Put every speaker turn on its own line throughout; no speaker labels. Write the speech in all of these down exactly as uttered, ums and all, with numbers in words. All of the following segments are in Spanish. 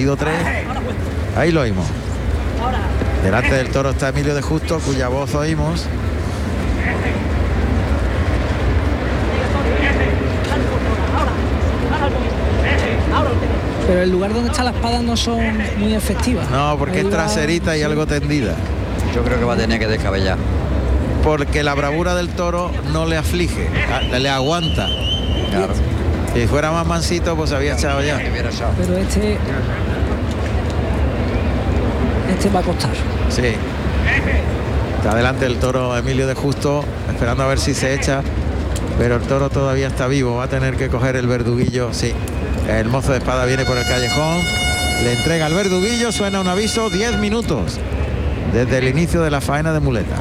partido tres. Ahí lo oímos. Delante del toro está Emilio de Justo, cuya voz oímos.
Pero el lugar donde está la espada no son muy efectivas.
No, porque
Ahí
es traserita
va,
y
sí.
algo tendida.
Yo creo que va a tener que descabellar.
Porque la bravura del toro no le aflige, a- le aguanta.
Claro.
Si fuera más mansito, pues había echado ya.
Hubiera echado.
Pero este... Este va a costar.
Sí. Está delante el toro Emilio de Justo, esperando a ver si se echa. Pero el toro todavía está vivo, va a tener que coger el verduguillo. Sí. El mozo de espada viene por el callejón, le entrega el verduguillo, suena un aviso, diez minutos desde el inicio de la faena de muleta.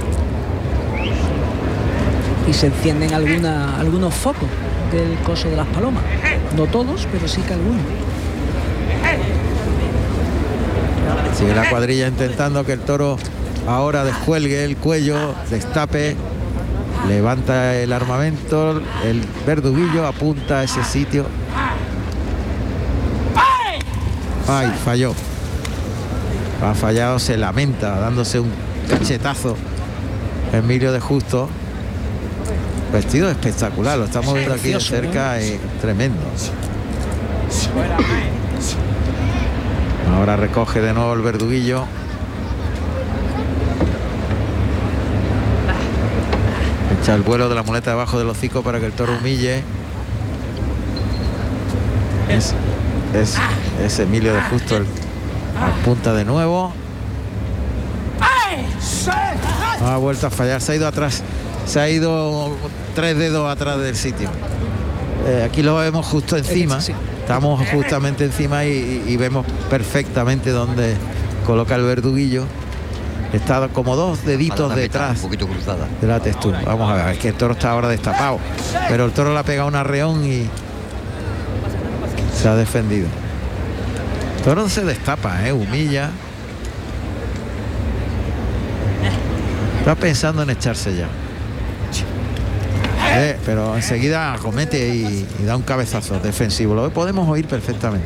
Y se encienden alguna, algunos focos del coso de las palomas. No todos, pero sí que algunos.
Sigue la cuadrilla intentando que el toro ahora descuelgue el cuello, destape, levanta el armamento, el verduguillo apunta a ese sitio. Ay, falló. Ha fallado, se lamenta, dándose un cachetazo. Emilio de Justo. Vestido espectacular, lo estamos viendo aquí de
Precioso,
cerca, es tremendo. Ahora recoge de nuevo el verduguillo. Echa el vuelo de la muleta debajo del hocico para que el toro humille. Es, es, es Emilio de Justo el apunta de nuevo. Ha vuelto a fallar, se ha ido atrás. Se ha ido tres dedos atrás del sitio. Eh, aquí lo vemos justo encima.
Sí.
Estamos justamente encima y, y vemos perfectamente dónde coloca el verduguillo. Está como dos deditos
Para la mitad,
detrás
un poquito cruzada.
de la textura. Vamos a ver, es que el toro está ahora destapado. Pero el toro le ha pegado un arreón y se ha defendido. El toro se destapa, ¿eh? Humilla. Está pensando en echarse ya. Eh, pero enseguida acomete y, y da un cabezazo defensivo. Lo podemos oír perfectamente.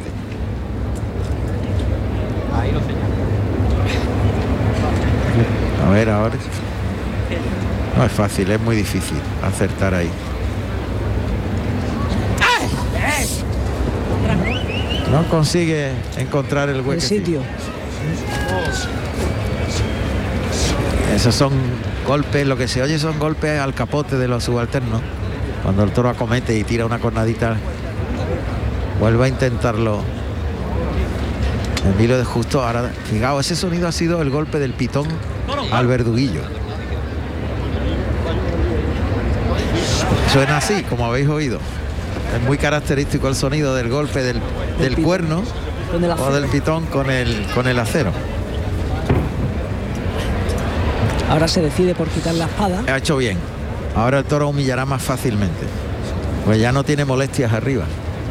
Ahí lo señala.
A ver, ahora. No es fácil, es muy difícil acertar ahí. No consigue encontrar el
El
hueco.
sitio.
Esos son golpes, lo que se oye son golpes al capote de los subalternos. Cuando el toro acomete y tira una cornadita, vuelve a intentarlo Emilio de Justo. Ahora, fijaos, ese sonido ha sido el golpe del pitón al verduguillo. Suena así, como habéis oído. Es muy característico el sonido del golpe del, del cuerno
Con el
o
acero.
del pitón con el, con el acero.
Ahora se decide por quitar la espada.
Ha hecho bien. Ahora el toro humillará más fácilmente, pues ya no tiene molestias arriba.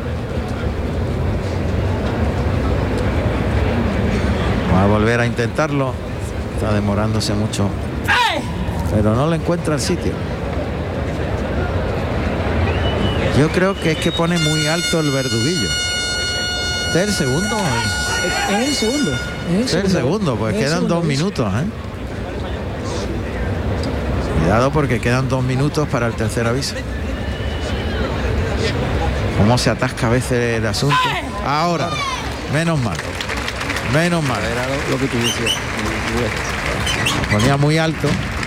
Va a volver a intentarlo. Está demorándose mucho, pero no le encuentra el sitio. Yo creo que es que pone muy alto el verduguillo. ¿Este es el segundo?
Es el segundo. Es el
Este es el segundo, pues
Es el
quedan
segundo,
dos
¿ves?
minutos, ¿eh? Cuidado porque quedan dos minutos para el tercer aviso. Cómo se atasca a veces el asunto. Ahora, menos mal. Menos mal.
Era lo, lo que tú decías.
Lo ponía muy alto.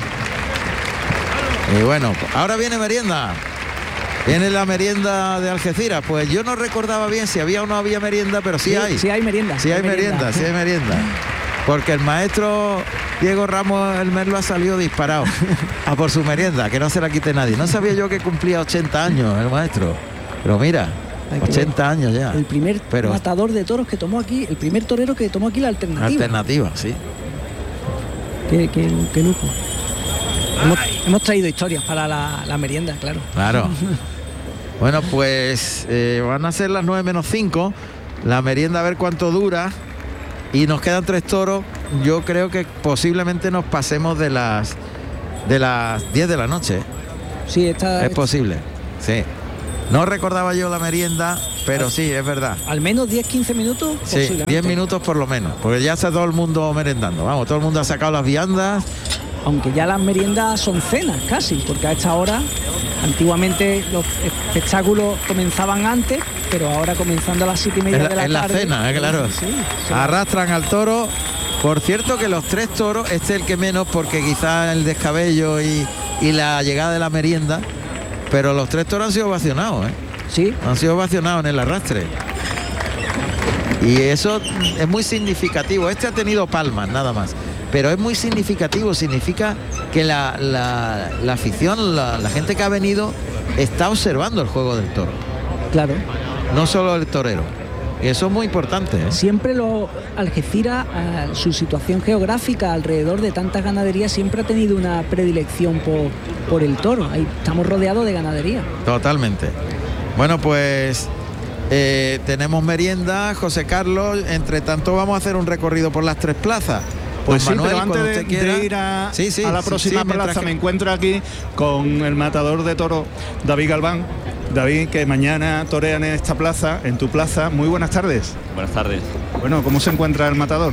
Y bueno, ahora viene merienda. Viene la merienda de Algeciras. Pues yo no recordaba bien si había o no había merienda, pero sí,
Sí,
hay.
sí hay merienda.
Sí hay merienda, sí hay merienda. Porque el maestro Diego Ramos el Merlo ha salido disparado a por su merienda, que no se la quite nadie. No sabía yo que cumplía ochenta años el maestro. Pero mira,
Hay que
ochenta años ya.
El primer
Pero
matador de toros que tomó aquí, el primer torero que tomó aquí la alternativa.
alternativa, sí.
Qué, qué, qué lujo. Hemos, hemos traído historias para la, la merienda, claro.
Claro. Bueno, pues eh, van a ser las nueve menos cinco. La merienda a ver cuánto dura. Y nos quedan tres toros. Yo creo que posiblemente nos pasemos de las de las diez de la noche.
Sí, esta,
Es posible. Sí. No recordaba yo la merienda, pero sí, es verdad.
Al menos diez quince minutos.
Sí, diez minutos por lo menos, porque ya está todo el mundo merendando. Vamos, todo el mundo ha sacado las viandas.
Aunque ya las meriendas son cenas casi, porque a esta hora, antiguamente los espectáculos comenzaban antes, pero ahora comenzando a las siete y media
en,
de la
en
tarde.
la cena, eh, claro.
Sí, sí.
Arrastran al toro. Por cierto que los tres toros, este es el que menos, porque quizás el descabello y, y la llegada de la merienda, pero los tres toros han sido ovacionados, ¿eh?
Sí.
Han sido ovacionados en el arrastre. Y eso es muy significativo. Este ha tenido palmas, nada más. Pero es muy significativo, significa que la, la, la afición, la, la gente que ha venido, está observando el juego del toro.
Claro.
No solo el torero. Eso es muy importante, ¿eh?
Siempre lo Algeciras, eh, su situación geográfica alrededor de tantas ganaderías, siempre ha tenido una predilección por, por el toro. Ahí estamos rodeados de ganadería.
Totalmente. Bueno, pues eh, tenemos merienda, José Carlos. Entre tanto vamos a hacer un recorrido por las tres plazas.
Pues
Don
sí,
Manuel,
pero antes
cuando
de,
usted quiera.
de ir a,
Sí, sí,
a la
sí,
próxima
sí, mientras
plaza,
que-
me encuentro aquí con el matador de toro, David Galván. David, que mañana torean en esta plaza, en tu plaza. Muy buenas tardes.
Buenas tardes.
Bueno, ¿cómo se encuentra el matador?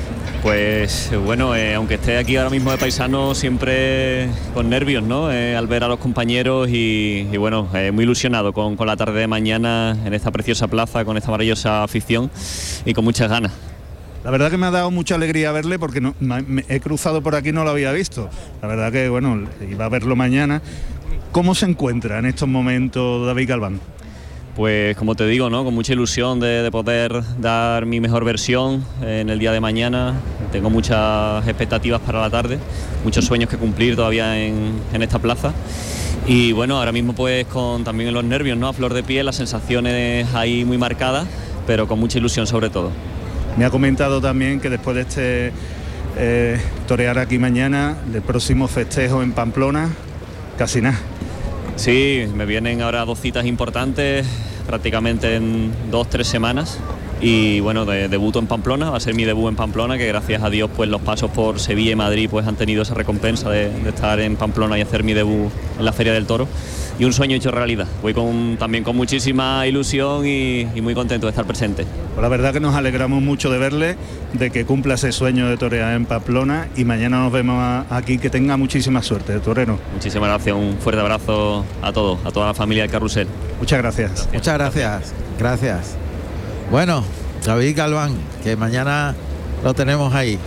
Pues bueno, eh, aunque esté aquí ahora mismo de paisano, siempre con nervios, ¿no? Eh, al ver a los compañeros y, y bueno, eh, muy ilusionado con, con la tarde de mañana en esta preciosa plaza, con esta maravillosa afición y con muchas ganas.
La verdad que me ha dado mucha alegría verle porque no, me, me he cruzado por aquí, no lo había visto. La verdad que, bueno, iba a verlo mañana. ¿Cómo se encuentra en estos momentos David Galván?
Pues como te digo, ¿no? Con mucha ilusión de, de poder dar mi mejor versión en el día de mañana. Tengo muchas expectativas para la tarde, muchos sueños que cumplir todavía en, en esta plaza. Y bueno, ahora mismo pues con también los nervios, ¿no? A flor de piel, las sensaciones ahí muy marcadas, pero con mucha ilusión sobre todo.
Me ha comentado también que después de este eh, torear aquí mañana, del próximo festejo en Pamplona, casi nada.
Sí, me vienen ahora dos citas importantes, prácticamente en dos, tres semanas. Y bueno, de, debuto en Pamplona, va a ser mi debut en Pamplona, que gracias a Dios pues los pasos por Sevilla y Madrid pues han tenido esa recompensa de, de estar en Pamplona y hacer mi debut en la Feria del Toro. Y un sueño hecho realidad. Voy con, también con muchísima ilusión y, y muy contento de estar presente.
Pues la verdad que nos alegramos mucho de verle, de que cumpla ese sueño de torear en Pamplona, y mañana nos vemos a- aquí, que tenga muchísima suerte, torero.
Muchísimas gracias, un fuerte abrazo a todos, a toda la familia del Carrusel.
Muchas gracias.
Muchas gracias. Gracias. Bueno, David Galván, que mañana lo tenemos ahí.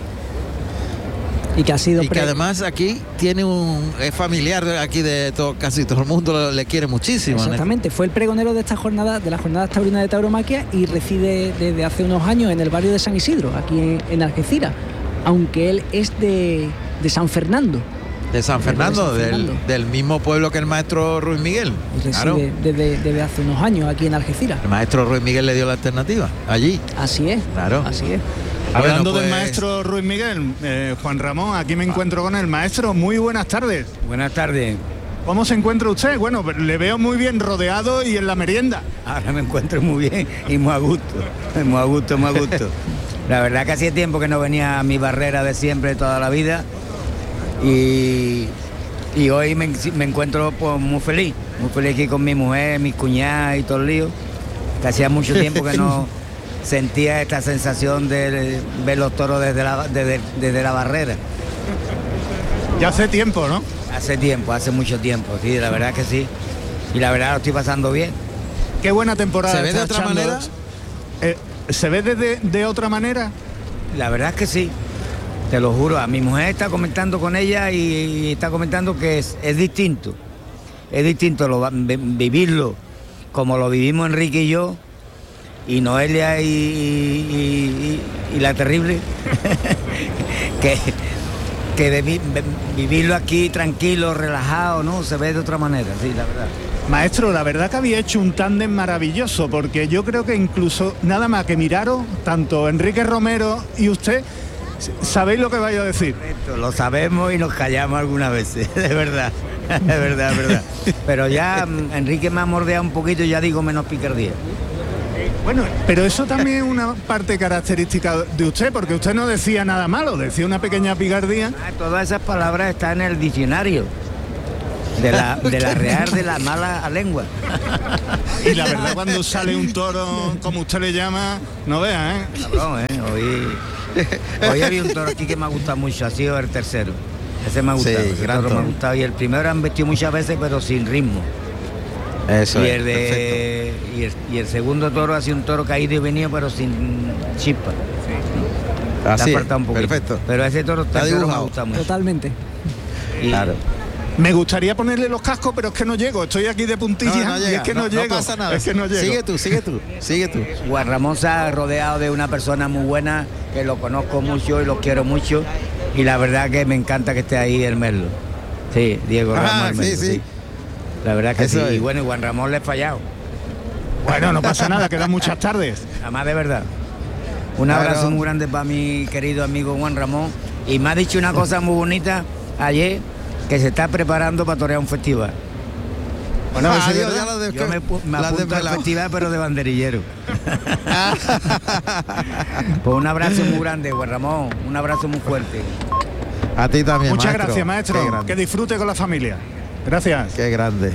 Y que ha sido
Y que
pre-
además aquí tiene un es familiar aquí de todo, casi todo el mundo le quiere muchísimo.
Exactamente, fue el pregonero de esta jornada, de la jornada taurina de tauromaquia, y reside desde hace unos años en el barrio de San Isidro, aquí en, en Algeciras, aunque él es de, de San Fernando.
De San Fernando,
De San
del,
Fernando.
del mismo pueblo que el maestro Ruiz Miguel.
Y reside
Claro.
desde, desde hace unos años aquí en Algeciras.
El maestro Ruiz Miguel le dio la alternativa allí.
Así es,
Claro.
así es.
Hablando
Bueno,
del
pues-
maestro Ruiz Miguel, eh, Juan Ramón, aquí me encuentro con el maestro. Muy buenas tardes.
Buenas tardes.
¿Cómo se encuentra usted? Bueno, le veo muy bien rodeado y en la merienda.
Ahora me encuentro muy bien y muy a gusto. Muy a gusto, muy a gusto. La verdad que hacía tiempo que no venía a mi barrera de siempre, toda la vida. Y, y hoy me, me encuentro pues, muy feliz. Muy feliz aquí con mi mujer, mis cuñadas y todo el lío. Que hacía mucho tiempo que no sentía esta sensación de ver los toros desde la, desde, desde la barrera.
Ya hace tiempo, ¿no?
Hace tiempo, hace mucho tiempo, sí, la verdad que sí. Y la verdad lo estoy pasando bien.
Qué buena temporada.
¿Se ve de
está
otra
echando.
manera?
Eh, ¿Se ve de, de, de otra manera?
La verdad es que sí, te lo juro. A mi mujer está comentando con ella y, y está comentando que es, es distinto. Es distinto lo, vi- vivirlo como lo vivimos Enrique y yo, y Noelia y, y- y- y la terrible, que, que de vi- de vivirlo aquí tranquilo, relajado, ¿no? Se ve de otra manera, sí, la verdad.
Maestro, la verdad que había hecho un tándem maravilloso, porque yo creo que incluso nada más que miraros, tanto Enrique Romero y usted, sabéis lo que vaya a decir.
Esto lo sabemos y nos callamos algunas veces, de verdad, de verdad, de verdad. Pero ya mm, Enrique me ha mordeado un poquito y ya digo menos picardía.
Bueno, pero eso también es una parte característica de usted, porque usted no decía nada malo, decía una pequeña picardía.
Ah, todas esas palabras están en el diccionario. De la, de la real de la mala lengua.
Y la verdad, cuando sale un toro, como usted le llama, no vea, ¿eh?
Cabrón, ¿eh? Hoy, hoy había un toro aquí que me ha gustado mucho, ha sido el tercero. Ese me ha gustado,
Sí,
ese
gran
toro me ha
toro.
gustado. Y el primero han vestido muchas veces, pero sin ritmo.
Eso
Y
es,
el, de, y, el, y el segundo toro ha sido un toro caído y venido, pero sin chispa.
perfecto. Así
Le
es,
ha faltado un poquito.
perfecto.
Pero ese toro
Está
tercero me ha
dibujado.
gustado mucho.
Totalmente.
Y-
Claro.
Me gustaría ponerle los cascos, pero es que no llego. Estoy aquí de puntilla
No, no
y
llega,
es que no,
no,
llego.
no pasa nada.
Es que no llego.
Sigue tú, sigue tú, sigue tú.
Juan Ramón se ha rodeado de una persona muy buena, que lo conozco mucho y lo quiero mucho. Y la verdad que me encanta que esté ahí el Merlo. Sí, Diego
Ah,
Ramos el
sí,
Merlo,
sí.
sí. La verdad que
Eso
sí.
es.
Y bueno, y Juan Ramón le he fallado.
Bueno, no pasa nada, quedan muchas tardes.
Además, de verdad. Un
Claro.
abrazo muy grande para mi querido amigo Juan Ramón. Y me ha dicho una cosa muy bonita ayer, que se está preparando para torear un festival.
Bueno, a ver si
Ah,
es
Dios,
verdad.
ya lo de-
Yo me, pu- me
la
apunto al
desvelado.
festival, pero de banderillero. Pues un abrazo muy grande, Juan Ramón. Un abrazo muy fuerte.
A ti también,
Muchas
maestro.
gracias, maestro.
Qué grande.
Que disfrute con la familia. Gracias.
Qué grande.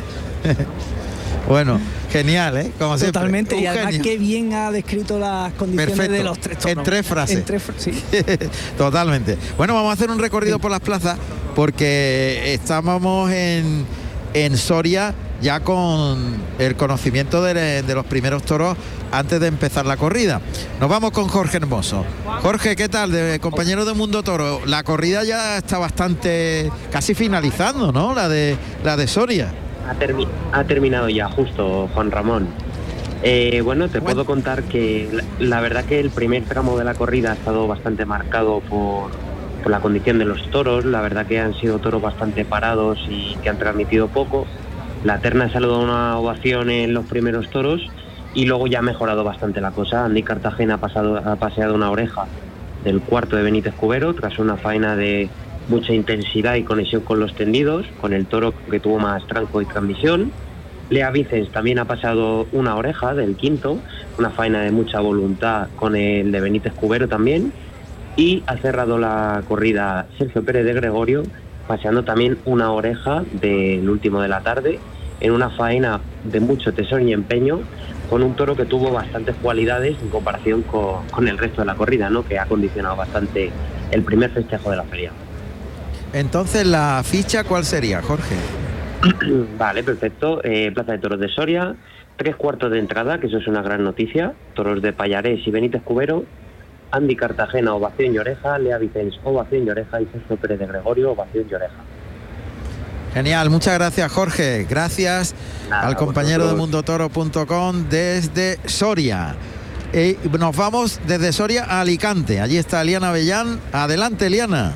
Bueno, genial, ¿eh? Como siempre.
Totalmente.
Un
Y además
genio.
qué bien ha descrito las condiciones
Perfecto.
de los tres toros.
En tres frases.
En tres fra- sí.
Totalmente. Bueno, vamos a hacer un recorrido por las plazas porque estábamos en, en Soria ya con el conocimiento de, de los primeros toros antes de empezar la corrida. Nos vamos con Jorge Hermoso. Jorge, ¿qué tal? De, compañero de Mundo Toro. La corrida ya está bastante casi finalizando, ¿no? La de la de Soria.
Ha, termi- ha terminado ya, justo, Juan Ramón. Eh, bueno, te
Bueno.
puedo contar que la, la verdad que el primer tramo de la corrida ha estado bastante marcado por, por la condición de los toros. La verdad que han sido toros bastante parados y que han transmitido poco. La terna ha saludado una ovación en los primeros toros y luego ya ha mejorado bastante la cosa. Andy Cartagena ha, pasado, ha paseado una oreja del cuarto de Benítez Cubero tras una faena de mucha intensidad y conexión con los tendidos, con el toro que tuvo más tranco y transmisión. Lea Vicens también ha pasado una oreja del quinto, una faena de mucha voluntad con el de Benítez Cubero también. Y ha cerrado la corrida Sergio Pérez de Gregorio, paseando también una oreja del último de la tarde, en una faena de mucho tesón y empeño, con un toro que tuvo bastantes cualidades en comparación con, con el resto de la corrida, ¿no? Que ha condicionado bastante el primer festejo de la feria.
Entonces, la ficha, ¿cuál sería, Jorge?
Vale, perfecto. Eh, Plaza de Toros de Soria, tres cuartos de entrada, que eso es una gran noticia. Toros de Payarés y Benítez Cubero. Andy Cartagena, ovación y oreja. Lea Vicens, ovación y oreja. Y Sergio Pérez de Gregorio, ovación y oreja.
Genial, muchas gracias, Jorge. Gracias
Nada,
al compañero de
vosotros.
mundo toro punto com desde Soria. Eh, nos vamos desde Soria a Alicante. Allí está Eliana Avellán. Adelante, Eliana.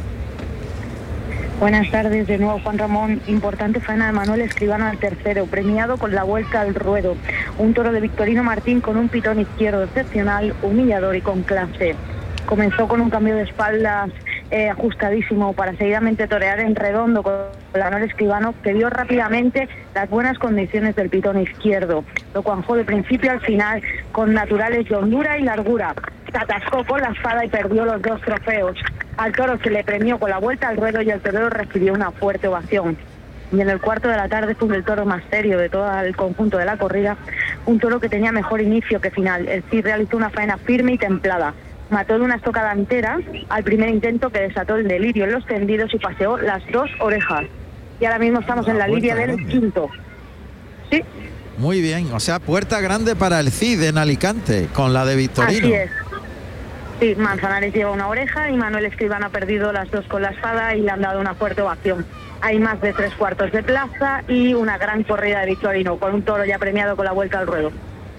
Buenas tardes de nuevo, Juan Ramón. Importante faena de Manuel Escribano al tercero, premiado con la vuelta al ruedo. Un toro de Victorino Martín con un pitón izquierdo excepcional, humillador y con clase. Comenzó con un cambio de espaldas eh, ajustadísimo para seguidamente torear en redondo con Manuel Escribano, que vio rápidamente las buenas condiciones del pitón izquierdo. Lo cuajó de principio al final con naturales de hondura y largura. Se atascó con la espada y perdió los dos trofeos. Al toro se le premió con la vuelta al ruedo y el torero recibió una fuerte ovación. Y en el cuarto de la tarde fue el toro más serio de todo el conjunto de la corrida, un toro que tenía mejor inicio que final. El Cid realizó una faena firme y templada. Mató de una estocada entera al primer intento, que desató el delirio en los tendidos y paseó las dos orejas. Y ahora mismo estamos en la lidia del quinto. Sí,
Muy bien, o sea, puerta grande para el Cid en Alicante, con la de Victorino.
así es. Sí, Manzanares lleva una oreja y Manuel Escribano ha perdido las dos con la espada y le han dado una fuerte ovación. Hay más de tres cuartos de plaza y una gran corrida de Victorino, con un toro ya premiado con la vuelta al ruedo.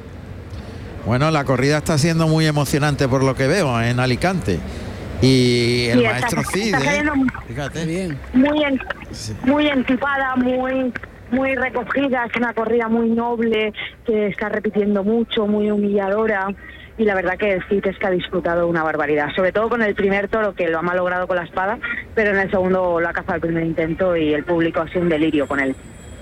Bueno, la corrida está siendo muy emocionante por lo que veo en Alicante. Y el
Sí,
maestro
está-
Cid,
está
¿eh?
saliendo
Fíjate.
Bien.
Muy, en-
Sí.
muy encipada, muy, muy recogida, es una corrida muy noble, que está repitiendo mucho, muy humilladora. Y la verdad que el Cid es que ha disfrutado una barbaridad, sobre todo con el primer toro, que lo ha malogrado con la espada, pero en el segundo lo ha cazado el primer intento y el público ha sido un delirio con él.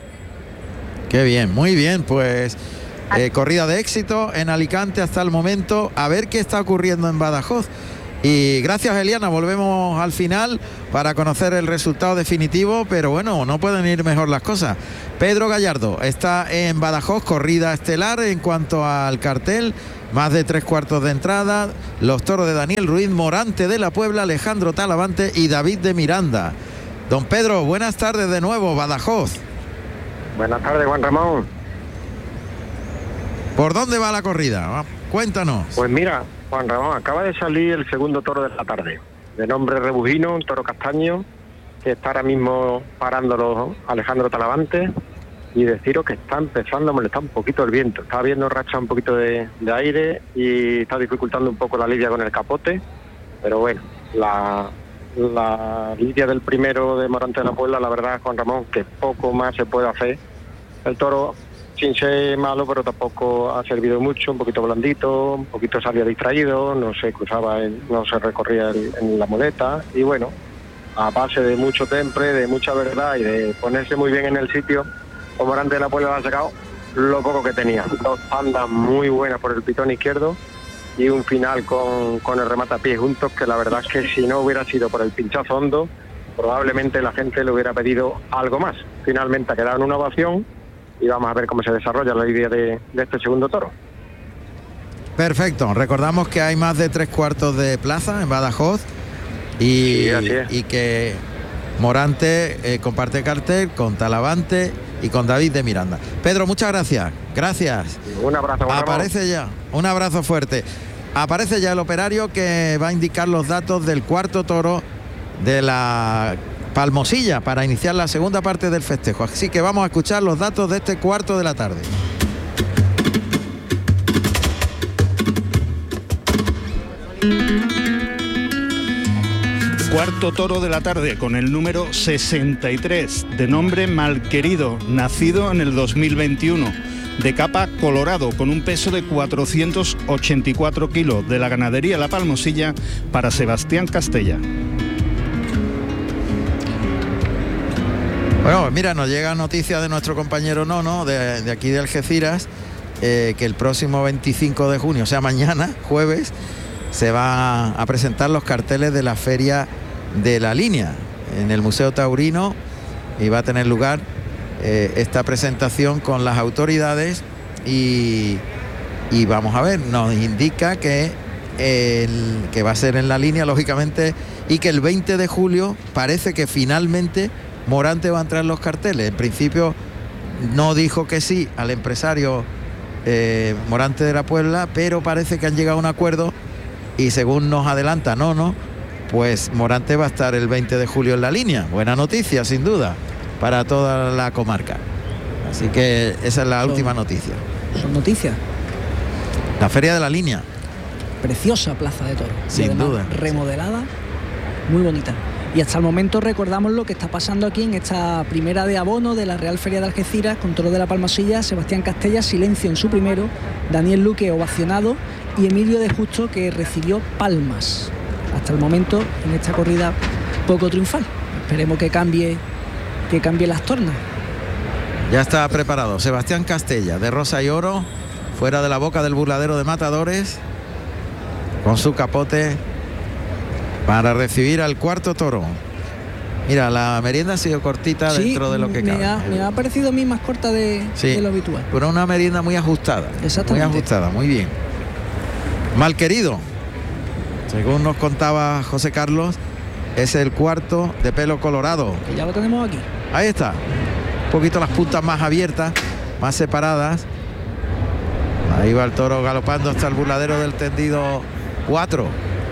Qué bien, muy bien, pues eh, corrida de éxito en Alicante hasta el momento. A ver qué está ocurriendo en Badajoz. Y gracias, Eliana, volvemos al final para conocer el resultado definitivo, pero bueno, no pueden ir mejor las cosas. Pedro Gallardo está en Badajoz, corrida estelar en cuanto al cartel, más de tres cuartos de entrada, los toros de Daniel Ruiz, Morante de la Puebla, Alejandro Talavante y David de Miranda. Don Pedro, buenas tardes de nuevo, Badajoz.
Buenas tardes, Juan Ramón.
¿Por dónde va la corrida? Cuéntanos.
Pues mira, Juan Ramón, acaba de salir el segundo toro de la tarde, de nombre Rebujino, un toro castaño, que está ahora mismo parándolo Alejandro Talavante, y deciros que está empezando a molestar un poquito el viento. Está viendo racha un poquito de, de aire y está dificultando un poco la lidia con el capote, pero bueno, la, la lidia del primero de Morante de la Puebla, la verdad, Juan Ramón, que poco más se puede hacer. El toro, sin ser malo, pero tampoco ha servido mucho, un poquito blandito, un poquito salía distraído, no se cruzaba, en, no se recorría en, en la muleta, y bueno, a base de mucho temple, de mucha verdad y de ponerse muy bien en el sitio, o Morante de la Puebla ha sacado lo poco que tenía. Dos pandas muy buenas por el pitón izquierdo y un final con, con el rematapiés juntos, que la verdad es que si no hubiera sido por el pinchazo hondo, probablemente la gente le hubiera pedido algo más. Finalmente ha quedado en una ovación y vamos a ver cómo se desarrolla la idea de, de este segundo toro.
Perfecto, recordamos que hay más de tres cuartos de plaza en Badajoz y,
sí, así es.
y que Morante eh, comparte cartel con Talavante y con David de Miranda. Pedro, muchas gracias. Gracias.
Un abrazo.
Aparece ya, un abrazo fuerte. Aparece ya el operario que va a indicar los datos del cuarto toro de la Palmosilla para iniciar la segunda parte del festejo. Así que vamos a escuchar los datos de este cuarto de la tarde.
Cuarto toro de la tarde con el número sesenta y tres, de nombre Malquerido, nacido en el dos mil veintiuno, de capa colorado, con un peso de cuatrocientos ochenta y cuatro kilos, de la ganadería La Palmosilla, para Sebastián Castella.
Bueno, mira, nos llega noticia de nuestro compañero Nono, de, de aquí de Algeciras, eh, que el próximo veinticinco de junio, o sea mañana, jueves, se va a presentar los carteles de la Feria de la Línea en el Museo Taurino, y va a tener lugar eh, esta presentación con las autoridades y, y vamos a ver, nos indica que, el, que va a ser en la Línea, lógicamente, y que el veinte de julio parece que finalmente Morante va a entrar en los carteles. En principio no dijo que sí al empresario eh, Morante de la Puebla, pero parece que han llegado a un acuerdo y según nos adelanta no, no, pues Morante va a estar el veinte de julio en la Línea. Buena noticia, sin duda, para toda la comarca. Así que esa es la son, última noticia.
Son noticias.
La Feria de la Línea.
Preciosa plaza de toros.
Sin
además,
duda.
Remodelada, muy bonita. Y hasta el momento recordamos lo que está pasando aquí en esta primera de abono de la Real Feria de Algeciras, con toros de la Palmosilla, Sebastián Castella, silencio en su primero, Daniel Luque ovacionado y Emilio de Justo, que recibió palmas. Hasta el momento en esta corrida poco triunfal. Esperemos que cambie, que cambie las tornas.
Ya está preparado Sebastián Castella, de rosa y oro, fuera de la boca del burladero de Matadores, con su capote, para recibir al cuarto toro. Mira, la merienda ha sido cortita, sí, dentro de lo que
me
cabe.
Ha, me ha parecido a mí más corta de,
sí,
de lo habitual.
Pero una merienda muy ajustada.
Exactamente.
Muy ajustada, muy bien. Malquerido, según nos contaba José Carlos, es el cuarto de pelo colorado.
Que ya lo tenemos aquí.
Ahí está. Un poquito las puntas más abiertas, más separadas. Ahí va el toro galopando hasta el burladero del tendido cuatro.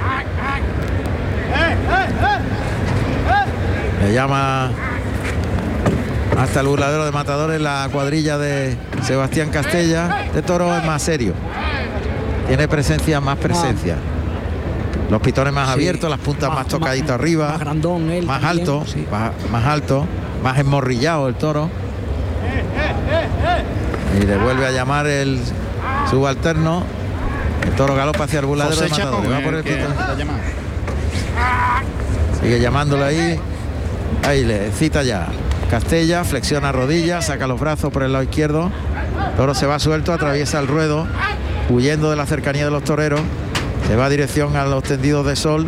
Le llama hasta el burladero de Matadores la cuadrilla de Sebastián Castella. Este toro es más serio, tiene presencia, más presencia. Los pitones más sí, abiertos, las puntas más, más tocaditas más, arriba,
más grandón él,
más
también,
alto,
sí.
más, más alto, más enmorrillado el toro. Y le vuelve a llamar el subalterno. El toro galopa hacia el burladero de Matadores. Va por el pitón. Sigue llamándolo ahí. Ahí le cita ya. Castella flexiona rodillas, saca los brazos por el lado izquierdo. El toro se va suelto, atraviesa el ruedo, huyendo de la cercanía de los toreros. Se va a dirección a los tendidos de sol.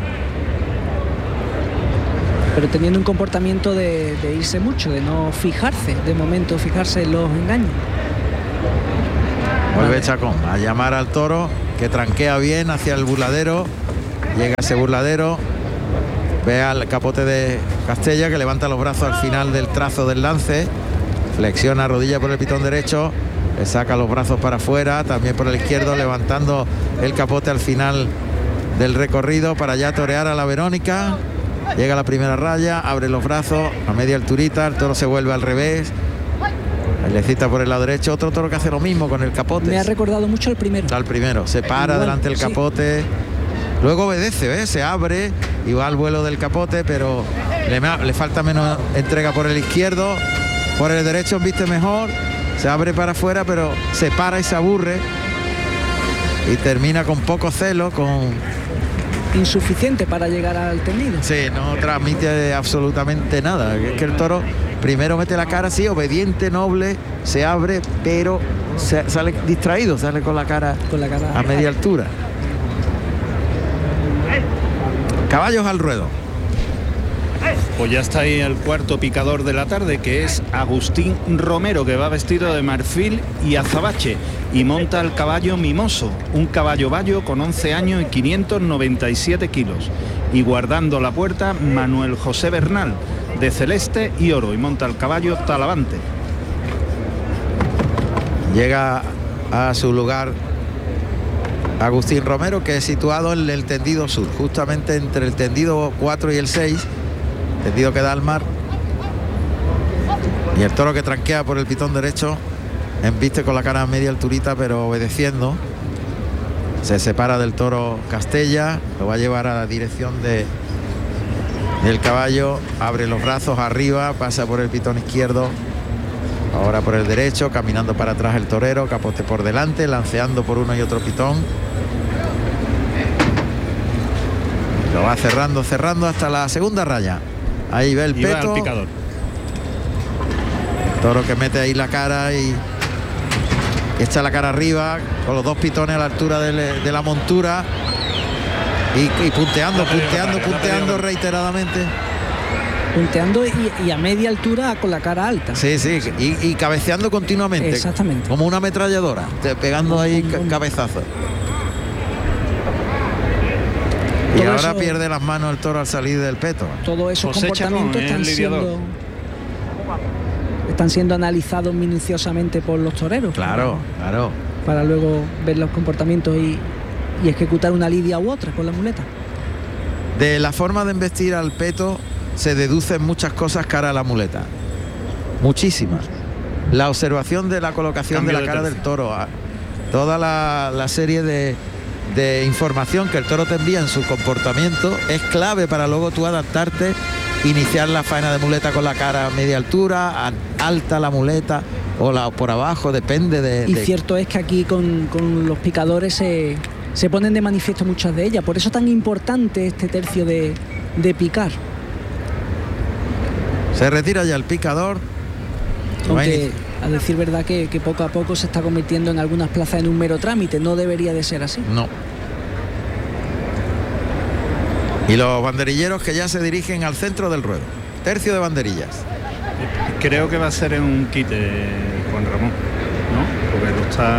Pero teniendo un comportamiento de, de irse mucho, de no fijarse, de momento fijarse en los engaños.
Vuelve Chacón a llamar al toro, que tranquea bien hacia el burladero. Llega ese burladero, ve al capote de Castella, que levanta los brazos al final del trazo del lance, flexiona rodilla por el pitón derecho, le saca los brazos para afuera, también por el izquierdo, levantando el capote al final del recorrido para ya torear a la Verónica. Llega a la primera raya, abre los brazos a media alturita, el toro se vuelve al revés, le cita por el lado derecho, otro toro que hace lo mismo con el capote.
Me ha recordado mucho el primero.
Al primero, se para igual, delante del capote, sí. Luego obedece, ¿ves? Se abre y va al vuelo del capote, pero le, le falta menos entrega por el izquierdo, por el derecho viste mejor, se abre para afuera, pero se para y se aburre y termina con poco celo, con...
insuficiente para llegar al tendido.
Sí, no transmite absolutamente nada. Es que el toro primero mete la cara así, obediente, noble, se abre, pero se, sale distraído, sale con la cara,
con la cara
a media altura. Caballos al ruedo.
Pues ya está ahí el cuarto picador de la tarde, que es Agustín Romero, que va vestido de marfil y azabache y monta el caballo Mimoso, un caballo bayo con once años y quinientos noventa y siete kilos. Y guardando la puerta, Manuel José Bernal, de celeste y oro, y monta el caballo Talavante.
Llega a su lugar Agustín Romero, que es situado en el tendido sur, justamente entre el tendido cuatro y el seis, tendido que da al mar, y el toro que tranquea por el pitón derecho, embiste con la cara a media alturita, pero obedeciendo. Se separa del toro Castella, lo va a llevar a la dirección de del caballo, abre los brazos arriba, pasa por el pitón izquierdo, ahora por el derecho, caminando para atrás el torero, capote por delante, lanceando por uno y otro pitón. Lo va cerrando, cerrando hasta la segunda raya. Ahí ve el
y
peto.
Va el picador.
Toro que mete ahí la cara y echa la cara arriba, con los dos pitones a la altura de, le, de la montura. Y, y punteando, punteando, punteando reiteradamente.
Punteando y, y a media altura con la cara alta.
Sí, sí, y, y cabeceando continuamente.
Exactamente.
Como una ametralladora, pegando ahí cabezazos. Y
todo
ahora
eso,
pierde las manos el toro al salir del peto.
Todos esos
José
comportamientos
Chacón,
están siendo, están siendo analizados minuciosamente por los toreros.
Claro,
para,
claro.
Para luego ver los comportamientos y, y ejecutar una lidia u otra con la muleta.
De la forma de embestir al peto se deducen muchas cosas cara a la muleta. Muchísimas. La observación de la colocación Cambio de la de cara tercio. del toro. Toda la, la serie de, de información que el toro te envía en su comportamiento es clave para luego tú adaptarte, iniciar la faena de muleta con la cara a media altura, a, alta la muleta o la por abajo, depende de...
Y
de...
cierto es que aquí con, con los picadores se, se ponen de manifiesto muchas de ellas. Por eso es tan importante este tercio de, de picar.
Se retira ya el picador.
Aunque a decir verdad que, que poco a poco se está convirtiendo en algunas plazas en un mero trámite. No debería de ser así.
No. Y los banderilleros que ya se dirigen al centro del ruedo. Tercio de banderillas.
Creo que va a ser en un quite, Juan Ramón, ¿no? Porque lo está...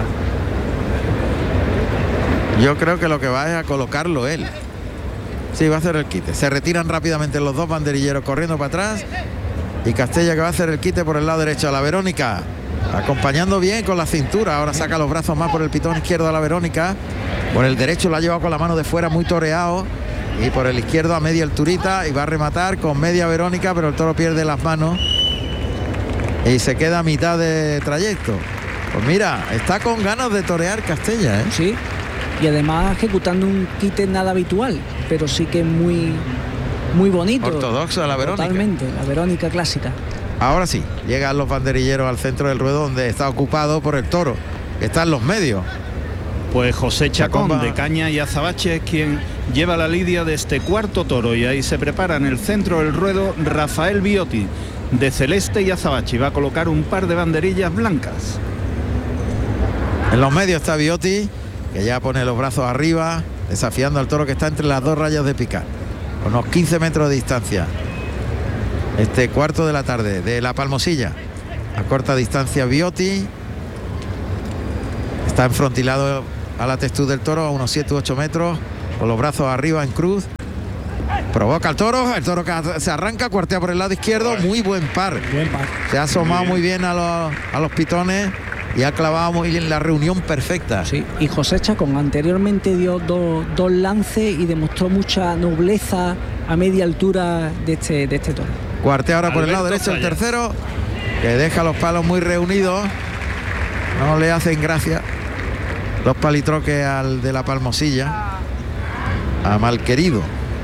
Yo creo que lo que va es a colocarlo él. Sí, va a hacer el quite. Se retiran rápidamente los dos banderilleros corriendo para atrás. Y Castella que va a hacer el quite por el lado derecho a la Verónica. Acompañando bien con la cintura. Ahora saca los brazos más por el pitón izquierdo a la Verónica. Por el derecho la ha llevado con la mano de fuera muy toreado. Y por el izquierdo a media alturita. Y va a rematar con media Verónica, pero el toro pierde las manos. Y se queda a mitad de trayecto. Pues mira, está con ganas de torear Castella, ¿eh?
Sí. Y además ejecutando un quite nada habitual, pero sí que muy, muy bonito.
Ortodoxo a la Verónica.
Totalmente, la Verónica clásica.
Ahora sí, llegan los banderilleros al centro del ruedo, donde está ocupado por el toro, que está en los medios.
Pues José Chacón,
Chacón va...
de Caña y Azabache, es quien lleva la lidia de este cuarto toro, y ahí se prepara en el centro del ruedo Rafael Biotti, de celeste y azabache, y va a colocar un par de banderillas blancas.
En los medios está Biotti, que ya pone los brazos arriba, desafiando al toro que está entre las dos rayas de picar, a unos quince metros de distancia. Este cuarto de la tarde de La Palmosilla, a corta distancia Viotti, está enfrontilado a la testuz del toro a unos siete u ocho metros, con los brazos arriba en cruz. Provoca al toro, el toro que se arranca, cuartea por el lado izquierdo, muy buen par.
Buen par.
Se ha asomado muy bien, muy bien a, los, a los pitones y ha clavado muy bien la reunión perfecta.
Sí, y José Chacón anteriormente dio dos, dos lances y demostró mucha nobleza a media altura de este, de este toro.
Cuartea ahora por el lado derecho el tercero, que deja los palos muy reunidos, no le hacen gracia los palitroques al de La Palmosilla, a Malquerido.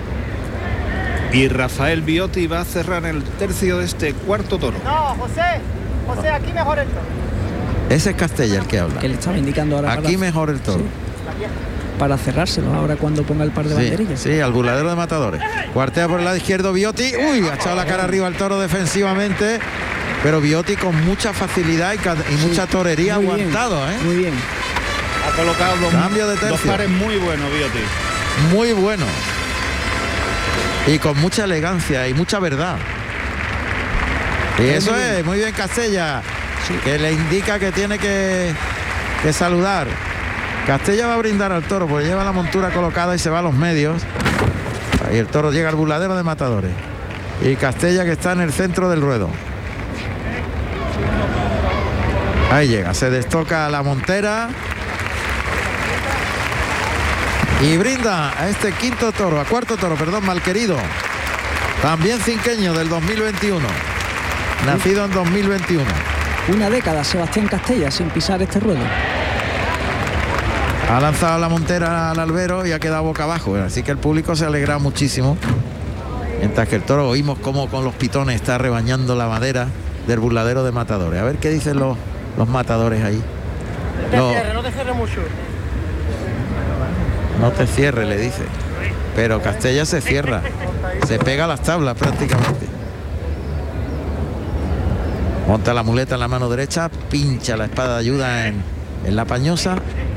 Y Rafael Viotti va a cerrar el tercio de este cuarto toro.
No, José, José, aquí mejor el toro.
Ese es Castella el que habla.
Que le estaba indicando ahora.
Aquí
para,
mejor el toro.
Sí, para cerrárselo ahora cuando ponga el par de
sí,
banderillas.
Sí, al burladero de matadores. Cuartea por el lado izquierdo Viotti. Uy, ha echado la cara arriba al toro defensivamente. Pero Viotti con mucha facilidad y, y sí, mucha torería aguantado,
bien,
¿eh?
Muy bien.
Ha colocado dos,
cambio de tercio.
Dos pares muy buenos, Viotti.
Muy bueno. Y con mucha elegancia y mucha verdad. Y eso es, muy bien Castella, sí, que le indica que tiene que, que saludar. Castella va a brindar al toro porque lleva la montura colocada y se va a los medios. Y el toro llega al burladero de matadores. Y Castella que está en el centro del ruedo. Ahí llega, se destoca la montera. Y brinda a este quinto toro, a cuarto toro, perdón, Malquerido. También cinqueño del dos mil veintiuno. Nacido en dos mil veintiuno.
Una década Sebastián Castella sin pisar este ruedo.
Ha lanzado la montera al albero y ha quedado boca abajo. Así que el público se alegra muchísimo. Mientras que el toro oímos cómo con los pitones está rebañando la madera del burladero de matadores. A ver qué dicen los, los matadores ahí.
No te no. cierre, no te cierre mucho.
No te cierre, le dice. Pero Castella se cierra. Se pega a las tablas prácticamente. Monta la muleta en la mano derecha. Pincha la espada de ayuda en, en la pañosa.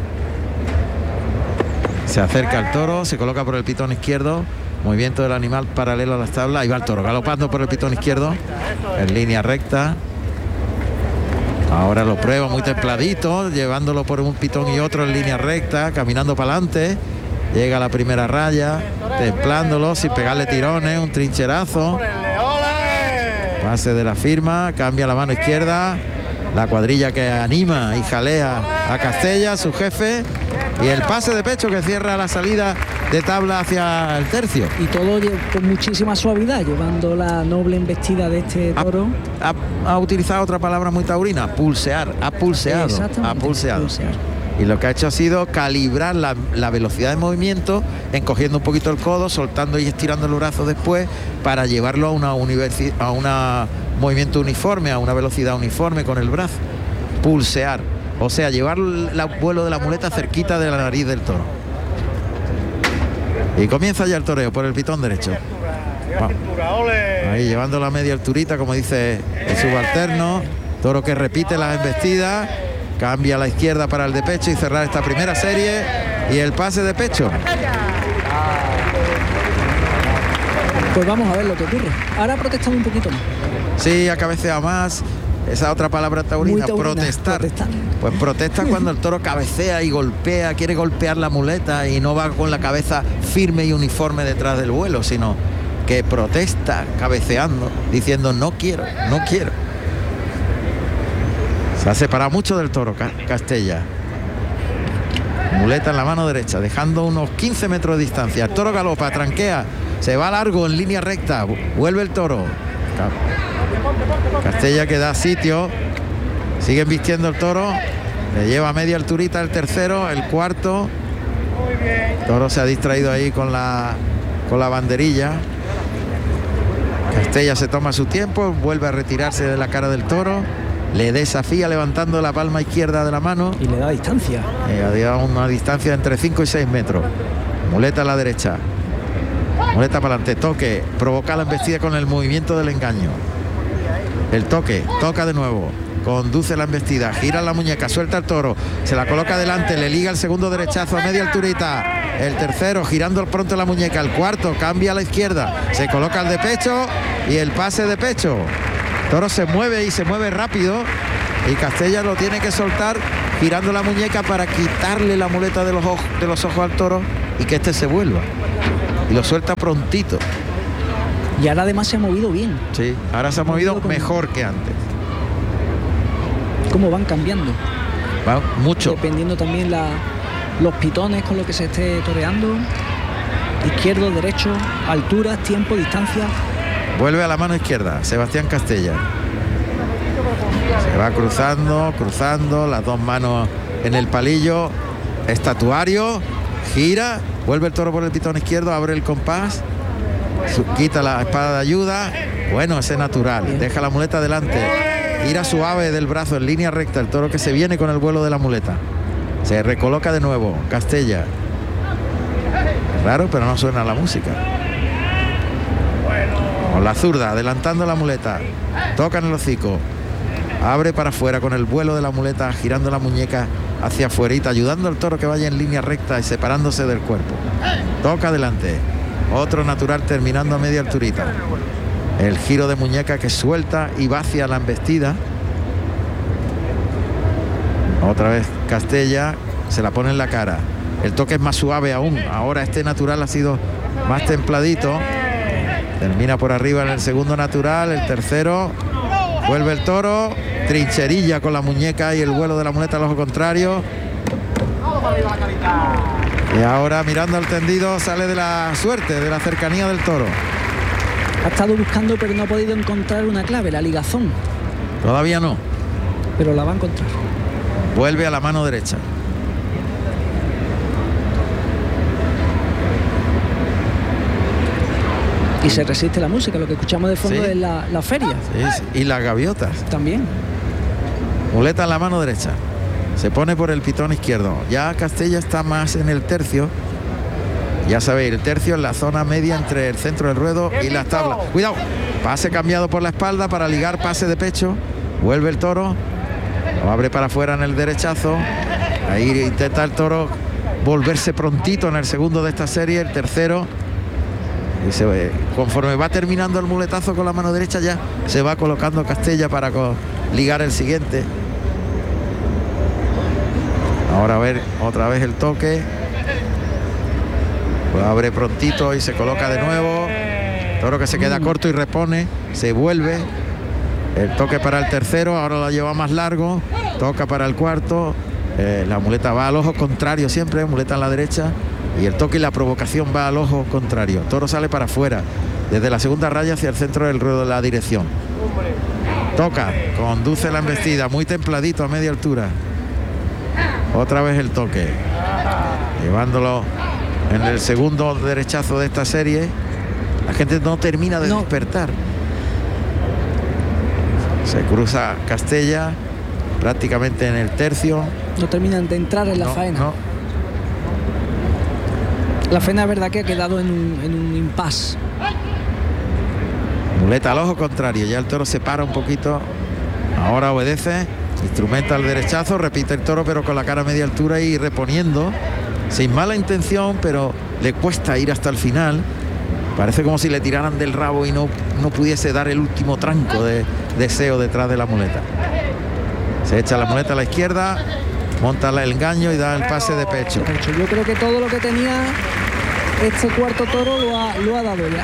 Se acerca al toro. Se coloca por el pitón izquierdo. Movimiento del animal paralelo a las tablas. Ahí va el toro galopando por el pitón izquierdo. En línea recta. Ahora lo prueba muy templadito, llevándolo por un pitón y otro en línea recta, caminando para adelante. Llega a la primera raya, templándolo sin pegarle tirones, un trincherazo. Pase de la firma, cambia la mano izquierda. La cuadrilla que anima y jalea a Castella, su jefe. Y el pase de pecho que cierra la salida de tabla hacia el tercio.
Y todo con muchísima suavidad, llevando la noble embestida de este toro.
Ha, ha, ha utilizado otra palabra muy taurina, pulsear, ha pulseado, ha pulseado. Pulsear. Y lo que ha hecho ha sido calibrar la, la velocidad de movimiento, encogiendo un poquito el codo, soltando y estirando el brazo después, para llevarlo a una a una movimiento uniforme, a una velocidad uniforme con el brazo. Pulsear, o sea, llevar el vuelo de la muleta cerquita de la nariz del toro. Y comienza ya el toreo por el pitón derecho. Ahí llevando la media alturita, como dice el subalterno. Toro que repite las embestidas. Cambia a la izquierda para el de pecho y cerrar esta primera serie. Y el pase de pecho.
Pues vamos a ver lo que ocurre. Ahora ha protestado un poquito más.
Sí, ha cabeceado más. Esa otra palabra taurina, taurina protestar. protestar. Pues protesta cuando el toro cabecea y golpea, quiere golpear la muleta y no va con la cabeza firme y uniforme detrás del vuelo, sino que protesta cabeceando, diciendo no quiero, no quiero. Se ha separado mucho del toro Castella. Muleta en la mano derecha, dejando unos quince metros de distancia. El toro galopa, tranquea, se va largo en línea recta, vuelve el toro. Castella que da sitio, siguen vistiendo el toro, le lleva a media alturita el tercero, el cuarto. El toro se ha distraído ahí con la con la banderilla. Castella se toma su tiempo, vuelve a retirarse de la cara del toro, le desafía levantando la palma izquierda de la mano
y le da distancia.
Le da una distancia entre cinco y seis metros. Muleta a la derecha, muleta para adelante, toque, provoca la embestida con el movimiento del engaño. El toque, toca de nuevo, conduce la embestida, gira la muñeca, suelta el toro, se la coloca adelante, le liga el segundo derechazo a media alturita. el tercero girando pronto la muñeca, el cuarto cambia a la izquierda, se coloca el de pecho y el pase de pecho. Toro se mueve y se mueve rápido y Castella lo tiene que soltar girando la muñeca para quitarle la muleta de los ojos, de los ojos al toro y que este se vuelva. Y lo suelta prontito.
Y ahora además se ha movido bien.
Sí, ahora se ha movido mejor que antes.
Cómo van cambiando.
Va mucho.
Dependiendo también la, los pitones con lo que se esté toreando. Izquierdo, derecho, alturas, tiempo, distancia.
Vuelve a la mano izquierda, Sebastián Castella. Se va cruzando, cruzando, las dos manos en el palillo. Estatuario, gira, vuelve el toro por el pitón izquierdo, abre el compás, su, quita la espada de ayuda. Bueno, ese natural, deja la muleta adelante, gira suave del brazo en línea recta, el toro que se viene con el vuelo de la muleta. Se recoloca de nuevo, Castella. Es raro, pero no suena la música. Con la zurda, adelantando la muleta, toca en el hocico, abre para afuera con el vuelo de la muleta, girando la muñeca hacia afuera, ayudando al toro que vaya en línea recta y separándose del cuerpo. Toca adelante, otro natural terminando a media alturita. El giro de muñeca que suelta y va hacia la embestida. Otra vez Castella, se la pone en la cara. El toque es más suave aún, ahora este natural ha sido más templadito. Termina por arriba en el segundo natural, el tercero, vuelve el toro, trincherilla con la muñeca y el vuelo de la muleta al ojo contrario. Y ahora mirando al tendido sale de la suerte, de la cercanía del toro.
Ha estado buscando pero no ha podido encontrar una clave, la ligazón.
Todavía no.
Pero la va a encontrar.
Vuelve a la mano derecha.
Y se resiste la música, lo que escuchamos de fondo
sí.
es la, la feria.
Sí, sí. Y las gaviotas.
También.
Muleta en la mano derecha. Se pone por el pitón izquierdo. Ya Castella está más en el tercio. Ya sabéis, el tercio en la zona media entre el centro del ruedo y las tablas. Cuidado. Pase cambiado por la espalda para ligar pase de pecho. Vuelve el toro. Lo abre para afuera en el derechazo. Ahí intenta el toro volverse prontito en el segundo de esta serie. El tercero. Y se ve, conforme va terminando el muletazo con la mano derecha, ya se va colocando Castella para ligar el siguiente. Ahora a ver otra vez el toque. Lo abre prontito y se coloca de nuevo. Toro que se queda corto y repone, se vuelve. El toque para el tercero, ahora la lleva más largo. Toca para el cuarto. Eh, la muleta va al ojo contrario siempre, muleta en la derecha. Y el toque y la provocación va al ojo contrario. Toro sale para afuera, desde la segunda raya hacia el centro del ruedo de la dirección. Toca, conduce la embestida, muy templadito a media altura. Otra vez el toque. Llevándolo en el segundo derechazo de esta serie. La gente no termina de no. despertar. Se cruza Castella, prácticamente en el tercio.
No terminan de entrar en la
no,
faena.
No.
La faena es verdad que ha quedado en un, en un impasse.
Muleta al ojo contrario, ya el toro se para un poquito. Ahora obedece, instrumenta el derechazo, repite el toro pero con la cara a media altura y reponiendo. Sin mala intención, pero le cuesta ir hasta el final. Parece como si le tiraran del rabo y no, no pudiese dar el último tranco de deseo detrás de la muleta. Se echa la muleta a la izquierda, monta el engaño y da el pase de pecho.
Yo creo que todo lo que tenía este cuarto toro lo ha, lo ha dado ya.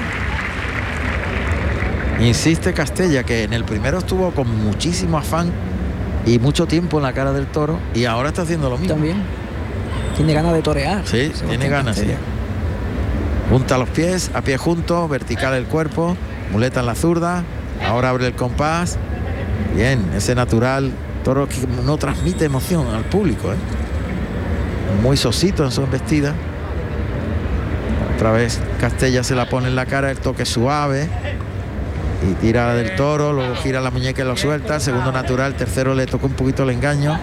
Insiste Castella, que en el primero estuvo con muchísimo afán y mucho tiempo en la cara del toro y ahora está haciendo lo mismo.
También tiene ganas de torear.
Sí, tiene ganas, sí. Junta los pies, a pie juntos, vertical el cuerpo, muleta en la zurda, ahora abre el compás. Bien, ese natural, toro que no transmite emoción al público, ¿eh? Muy sosito en su embestida. Otra vez Castella se la pone en la cara, el toque suave y tira del toro, luego gira la muñeca y lo suelta. Segundo natural, tercero le toca un poquito el engaño,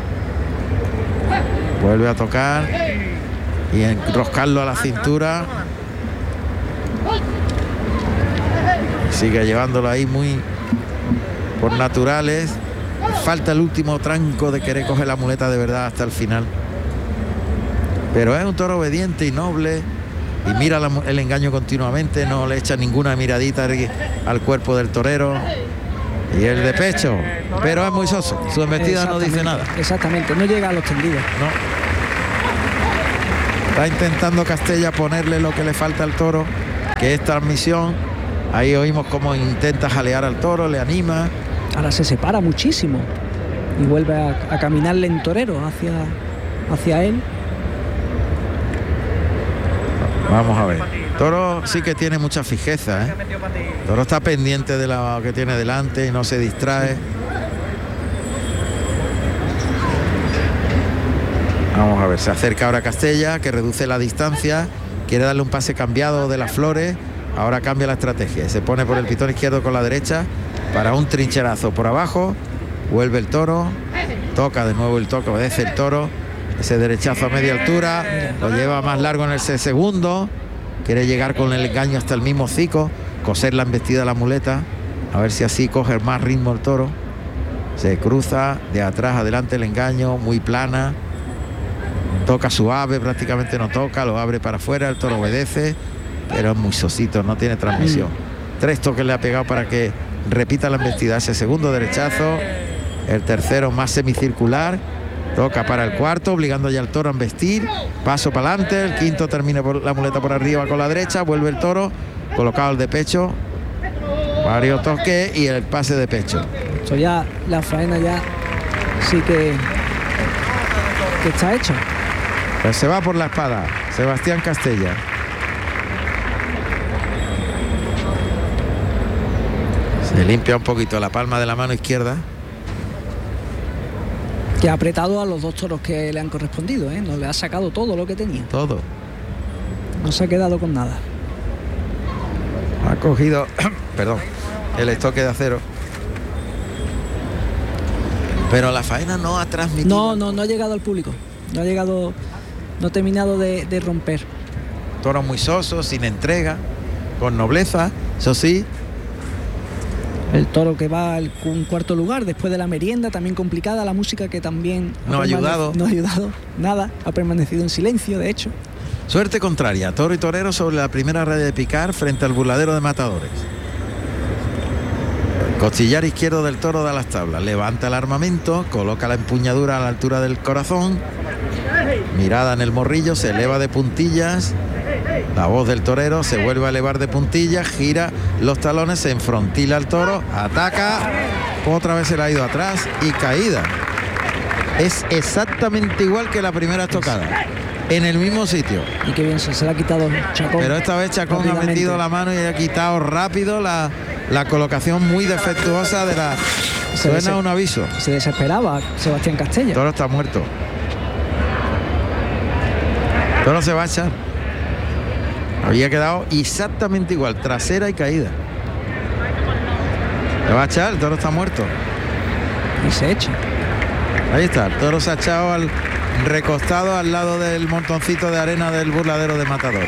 vuelve a tocar y enroscarlo a la cintura. Sigue llevándolo ahí muy por naturales. Falta el último tranco de querer coger la muleta de verdad hasta el final. Pero es un toro obediente y noble y mira la, el engaño continuamente, no le echa ninguna miradita al cuerpo del torero. Y el de pecho, pero es muy soso, su embestida no dice nada.
Exactamente, no llega a los tendidos.
No. Está intentando Castella ponerle lo que le falta al toro, que es transmisión. Ahí oímos cómo intenta jalear al toro, le anima.
Ahora se separa muchísimo y vuelve a, a caminarle en torero hacia, hacia él.
Vamos a ver. Toro sí que tiene mucha fijeza, ¿eh? Toro está pendiente de lo que tiene delante y no se distrae. Vamos a ver, se acerca ahora Castella, que reduce la distancia, quiere darle un pase cambiado de las flores, ahora cambia la estrategia, se pone por el pitón izquierdo con la derecha para un trincherazo por abajo, vuelve el toro, toca de nuevo el toque, obedece el toro, ese derechazo a media altura, lo lleva más largo en el segundo, quiere llegar con el engaño hasta el mismo hocico, coser la embestida de la muleta, a ver si así coge más ritmo el toro. Se cruza de atrás adelante el engaño, muy plana, toca suave, prácticamente no toca, lo abre para afuera, el toro obedece, pero es muy sosito, no tiene transmisión. Mm. Tres toques le ha pegado para que repita la embestida, ese segundo derechazo, el tercero más semicircular, toca para el cuarto, obligando ya al toro a embestir, paso para adelante, el quinto termina por la muleta por arriba con la derecha, vuelve el toro, colocado el de pecho, varios toques y el pase de pecho.
Esto ya, la faena ya sí que, que está hecha.
Pues se va por la espada, Sebastián Castella. Se limpia un poquito la palma de la mano izquierda.
Que ha apretado a los dos toros que le han correspondido, ¿eh? No le ha sacado todo lo que tenía.
Todo.
No se ha quedado con nada.
Ha cogido, perdón, el estoque de acero. Pero la faena no ha transmitido.
No, no, no ha llegado al público. No ha llegado, no ha terminado de, de romper.
Toro muy soso, sin entrega, con nobleza, eso sí.
El toro que va al un cuarto lugar después de la merienda, también complicada, la música que también
no ha ayudado.
No ha ayudado, nada, ha permanecido en silencio, de hecho.
Suerte contraria, toro y torero sobre la primera raya de picar frente al burladero de matadores. Costillar izquierdo del toro da las tablas, levanta el armamento, coloca la empuñadura a la altura del corazón, mirada en el morrillo, se eleva de puntillas, la voz del torero se vuelve a elevar de puntillas, gira los talones, se enfrontila al toro, ataca, otra vez se le ha ido atrás y caída. Es exactamente igual que la primera estocada, en el mismo sitio.
Y qué bien se, se le ha quitado Chacón.
Pero esta vez Chacón ha metido la mano y ha quitado rápido la, la colocación muy defectuosa de la... Se Suena un aviso.
Se desesperaba Sebastián Castella.
El toro está muerto. El toro se va a echar. Había quedado exactamente igual, trasera y caída. Se va a echar, el toro está muerto.
Y se echa.
Ahí está, el toro se ha echado al recostado al lado del montoncito de arena del burladero de matadores.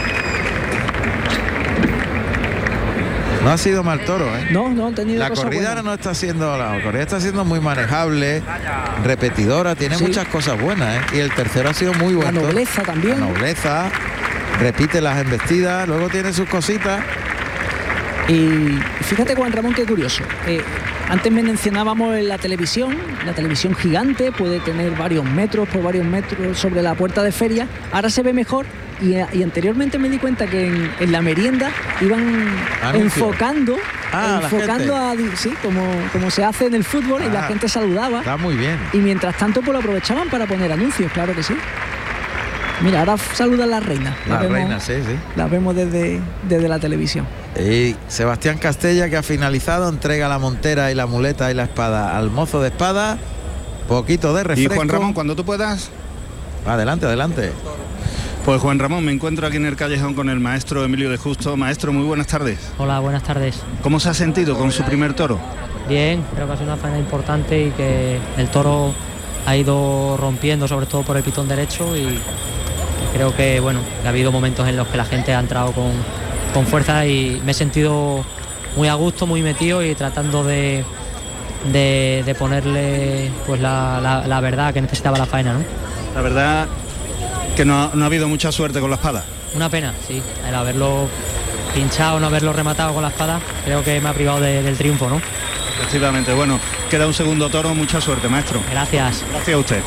No ha sido mal toro, ¿eh?
No, no han tenido
La corrida ahora no está siendo, la corrida está siendo muy manejable, repetidora, tiene sí. muchas cosas buenas, ¿eh? Y el tercero ha sido muy bueno.
La nobleza también.
La nobleza, repite las embestidas, luego tiene sus cositas.
Y fíjate, Juan Ramón, qué curioso. Eh, antes me mencionábamos en la televisión, la televisión gigante, puede tener varios metros por varios metros sobre la puerta de feria. Ahora se ve mejor y, y anteriormente me di cuenta que en, en la merienda iban Anuncio. enfocando, ah, enfocando a, sí, como, como se hace en el fútbol, ah, y la gente saludaba.
Está muy bien.
Y mientras tanto pues lo aprovechaban para poner anuncios, claro que sí. Mira, ahora saludan las reinas.
Las reinas, sí, sí.
Las vemos desde, desde la televisión.
Y Sebastián Castella, que ha finalizado, entrega la montera y la muleta y la espada al mozo de espada. Poquito de refresco.
Y Juan Ramón, cuando tú puedas.
Adelante, adelante.
Pues Juan Ramón, me encuentro aquí en el callejón con el maestro Emilio de Justo. Maestro, muy buenas tardes.
Hola, buenas tardes.
¿Cómo se ha sentido con su primer toro?
Bien, creo que ha sido una faena importante y que el toro ha ido rompiendo, sobre todo por el pitón derecho, y creo que bueno, que ha habido momentos en los que la gente ha entrado con, con fuerza y me he sentido muy a gusto, muy metido y tratando de, de, de ponerle pues la, la, la verdad que necesitaba la faena, ¿no?
La verdad que no ha, no ha habido mucha suerte con la espada.
Una pena, sí, el haberlo pinchado, no haberlo rematado con la espada, creo que me ha privado de, del triunfo, ¿no?
Efectivamente, bueno, queda un segundo toro, mucha suerte, maestro.
Gracias.
Gracias a usted.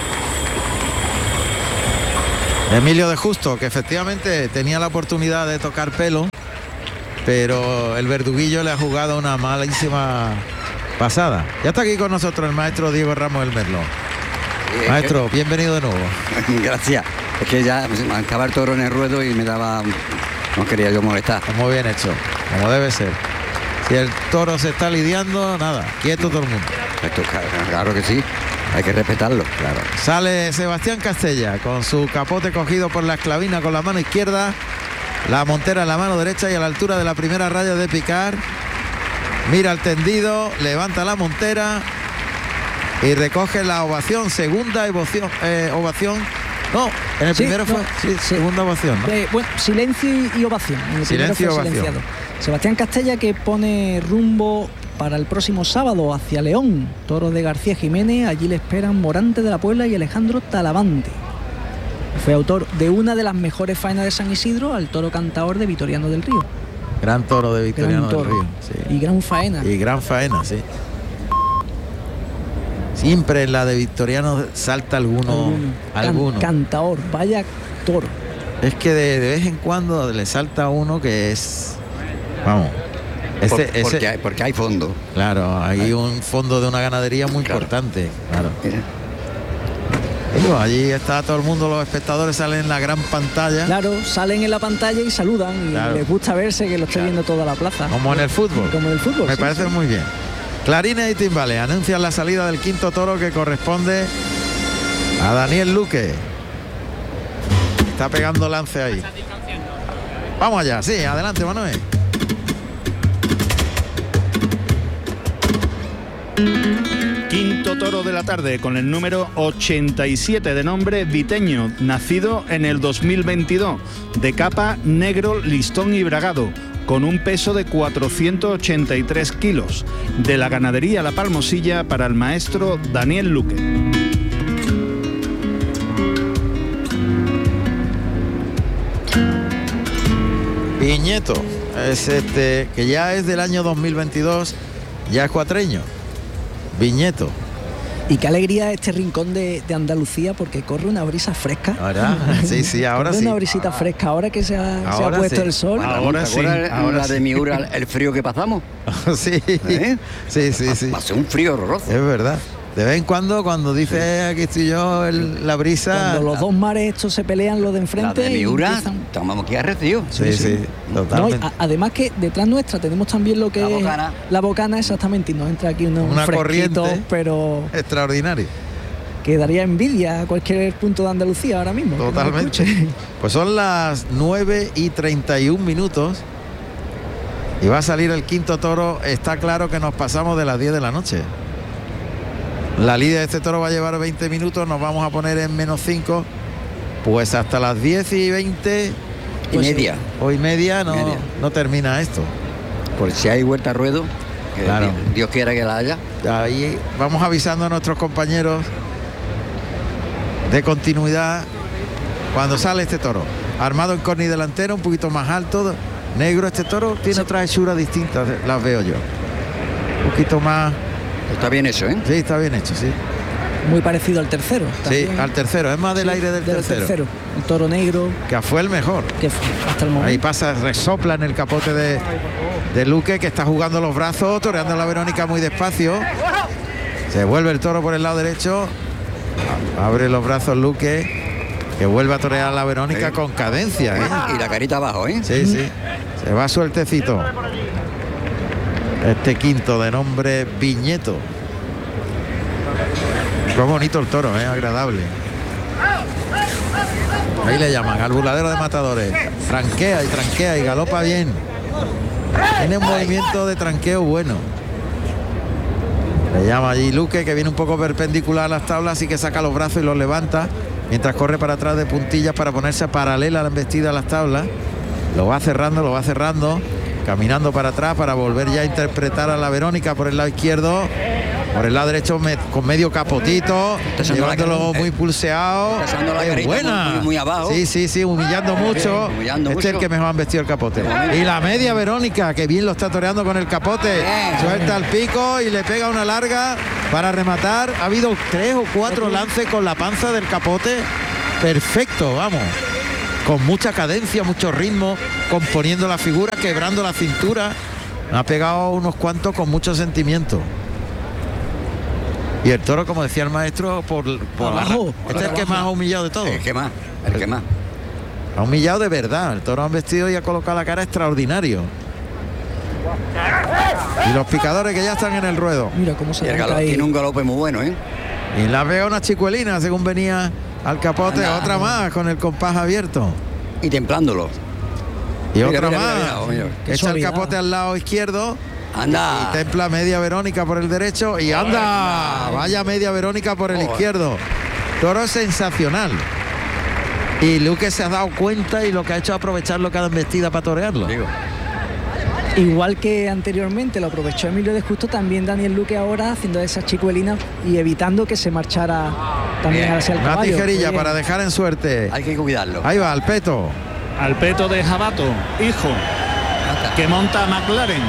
Emilio de Justo, que efectivamente tenía la oportunidad de tocar pelo, pero el verduguillo le ha jugado una malísima pasada. Ya está aquí con nosotros el maestro Diego Ramos del Merlo.
Eh,
Maestro,
que...
bienvenido de nuevo.
Gracias. Es que ya me acaba el toro en el ruedo y me daba... No quería yo molestar.
Muy bien hecho, como debe ser. Si el toro se está lidiando, nada, quieto todo el mundo.
Esto, claro que sí, hay que respetarlo, claro.
Sale Sebastián Castella con su capote cogido por la esclavina con la mano izquierda, la montera en la mano derecha y a la altura de la primera raya de picar. Mira el tendido, levanta la montera y recoge la ovación, segunda ovación, eh, ovación. No, en el
sí,
primero fue
no,
sí, segunda ovación, ¿no?
Eh, bueno, silencio y ovación. En el
silencio y
fue
ovación.
silenciado. Sebastián Castella, que pone rumbo para el próximo sábado hacia León, toro de García Jiménez. Allí le esperan Morante de la Puebla y Alejandro Talavante. Fue autor de una de las mejores faenas de San Isidro, al toro cantaor de Vitoriano del Río.
Gran toro de Vitoriano
Gran toro.
del Río. Sí.
Y gran faena.
Y gran faena, sí. Siempre en la de Victoriano salta alguno.
Can,
alguno.
Cantaor, vaya toro.
Es que de, de vez en cuando le salta uno que es... Vamos. Ese,
Por,
ese,
porque, hay, porque hay fondo.
Claro, hay
hay.
un fondo de una ganadería muy
claro.
importante. Claro. Digo, allí está todo el mundo, los espectadores salen en la gran pantalla.
Claro, salen en la pantalla y saludan. Y
claro.
les gusta verse que lo esté
claro.
viendo toda la plaza.
Como en el fútbol.
Como en el fútbol.
Me
sí,
parece
sí.
muy bien. Clarines y timbales anuncian la salida del quinto toro, que corresponde a Daniel Luque. Está pegando lance ahí. Vamos allá, sí, adelante, Manuel.
Quinto toro de la tarde con el número ochenta y siete, de nombre Viteño, nacido en el dos mil veintidós, de capa negro, listón y bragado, con un peso de cuatrocientos ochenta y tres kilos, de la ganadería La Palmosilla, para el maestro Daniel Luque.
Viñeto, es este, que ya es del año dos mil veintidós, ya es cuatreño. Viñeto.
Y qué alegría este rincón de, de Andalucía, porque corre una brisa fresca.
Ahora, sí, sí, ahora
corre
sí.
una brisita fresca, ahora que se ha, se ha
Ahora
puesto
sí.
el sol.
Bueno, ahora sí, ahora
la
sí.
de Miura, el frío que pasamos.
Sí,
¿Eh?
sí, sí, sí.
Va a ser un frío horroroso.
Es verdad. De vez en cuando, cuando dice aquí estoy yo, el- la brisa.
Cuando los dos mares estos se pelean, los de
La
enfrente.
de
y
Miura,
empiezan-
tomamos que arrecido.
Sí, sí,
No, y
totalmente.
a- además que detrás nuestra tenemos también lo que
La
es
bocana.
la bocana, exactamente, y nos entra aquí uno, un
Una
fresquito,
corriente.
pero
Extraordinario.
que daría envidia a cualquier punto de Andalucía ahora mismo. que nos
Totalmente.
escuche.
Pues son las nueve y treinta y un minutos. Y va a salir el quinto toro. Está claro que nos pasamos de las diez de la noche. La lidia de este toro va a llevar veinte minutos. Nos vamos a poner en menos cinco. Pues hasta las diez y veinte.
Y media.
O y media no,
Media.
no termina esto.
Por si hay vuelta a ruedo, que
Claro.
Dios, Dios quiera que la haya.
Ahí vamos avisando a nuestros compañeros de continuidad cuando sale este toro. Armado en corni delantero, un poquito más alto, negro. Este toro tiene
Sí.
otras hechuras distintas, las veo yo. Un poquito más.
Está bien eso, ¿eh?
Sí, está bien hecho, sí.
Muy parecido al tercero.
Sí,
también.
al tercero, es más del
Sí,
aire del, tercero,
El toro negro,
que fue el mejor.
que fue hasta el momento.
Ahí pasa, resopla en el capote de, de Luque, que está jugando los brazos, toreando a la Verónica muy despacio. Se vuelve el toro por el lado derecho. A- Abre los brazos Luque, que vuelve a torear a la Verónica
Sí.
con cadencia, ¿eh?
Y la carita abajo, ¿eh?
Sí, sí. Se va sueltecito. Este quinto, de nombre Viñeto. Qué bonito el toro, ¿eh? Agradable. Ahí le llaman, al burladero de matadores. Tranquea y tranquea y galopa bien. Tiene un movimiento de tranqueo bueno. Le llama allí Luque, que viene un poco perpendicular a las tablas, así que saca los brazos y los levanta, mientras corre para atrás de puntillas para ponerse paralela a la embestida a las tablas. Lo va cerrando, lo va cerrando, caminando para atrás para volver ya a interpretar a la Verónica por el lado izquierdo. Por el lado derecho me, con medio capotito, llevándolo
la,
muy pulseado. Es buena.
Muy, muy abajo.
Sí, sí, sí, humillando
Bien,
mucho.
humillando
este
mucho.
es el que mejor han vestido el capote. Y la media Verónica, que bien lo está toreando con el capote.
Bien.
Suelta el pico y le pega una larga para rematar. Ha habido tres o cuatro lances con la panza del capote. Perfecto, vamos. Con mucha cadencia, mucho ritmo, componiendo la figura, quebrando la cintura. Ha pegado unos cuantos con mucho sentimiento. Y el toro, como decía el maestro, por, por
abajo,
la, este es el que más ha humillado de todos.
El que más, el que más.
Ha humillado de verdad. El toro ha vestido y ha colocado la cara extraordinario. Y los picadores que ya están en el ruedo.
Mira cómo se
Y el galope, tiene un galope muy bueno, ¿eh?
Y la veo una chicuelina, según venía al capote.
Anda.
Otra más con el compás abierto.
Y templándolo.
Y
Mira,
otra
mira,
más.
mira, mira, mira.
Echa el
suavidad.
capote al lado izquierdo.
Anda.
Y templa media Verónica por el derecho. Y anda. Vaya media Verónica por el
Joder.
izquierdo. Toro sensacional. Y Luque se ha dado cuenta y lo que ha hecho es aprovechar lo que ha embestida para torearlo.
Digo.
Igual que anteriormente lo aprovechó Emilio de Justo, también Daniel Luque ahora haciendo esa chicuelina y evitando que se marchara también
Bien.
hacia el
Una
caballo.
tijerilla
Bien.
para dejar en suerte.
Hay que cuidarlo.
Ahí va, al peto.
Al peto de Jabato, hijo, que monta McLaren.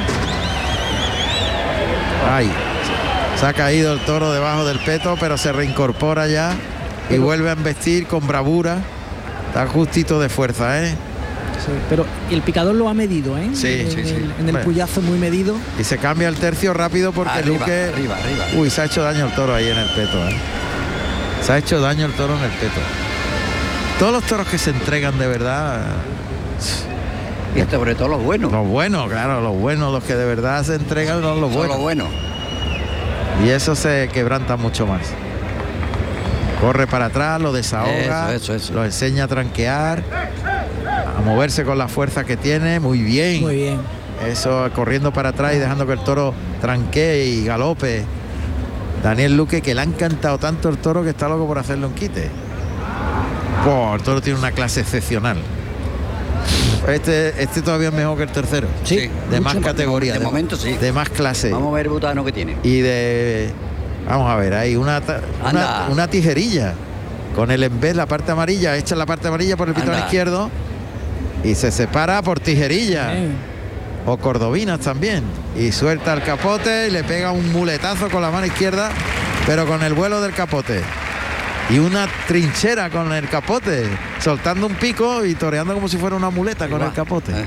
Ay, se ha caído el toro debajo del peto, pero se reincorpora ya y vuelve a embestir con bravura. Está justito de fuerza, ¿eh?
Sí, pero el picador lo ha medido, ¿eh?
Sí,
en,
sí,
el,
sí.
en el
Bueno.
puyazo muy medido.
Y se cambia el tercio rápido porque
Arriba,
Luque...
arriba, arriba.
Uy, se ha hecho daño el toro ahí en el peto, ¿eh? Se ha hecho daño el toro en el peto. Todos los toros que se entregan de verdad...
Y sobre todo los buenos.
Los buenos, claro, los buenos, los que de verdad se entregan son los
Son
buenos.
los buenos.
Y eso se quebranta mucho más. Corre para atrás, lo desahoga,
Eso, eso, eso.
lo enseña a tranquear, a moverse con la fuerza que tiene, muy bien.
Muy bien.
Eso, corriendo para atrás y dejando que el toro tranquee y galope. Daniel Luque, que le ha encantado tanto el toro que está loco por hacerle un quite. Oh, el toro tiene una clase excepcional. Este, este todavía es mejor que el tercero.
Sí.
De
Mucho
más categoría.
De momento sí.
De más clase.
Vamos a ver el butano que tiene.
Y de... Vamos a ver, hay una, ta- una,
Anda.
una tijerilla. Con el en vez la parte amarilla, echa la parte amarilla por el pitón
Anda.
izquierdo. Y se separa por tijerilla.
Bien.
O cordobinas también. Y suelta el capote y le pega un muletazo con la mano izquierda, pero con el vuelo del capote. Y una trinchera con el capote, soltando un pico y toreando como si fuera una muleta con
Igual.
el capote.
Eh.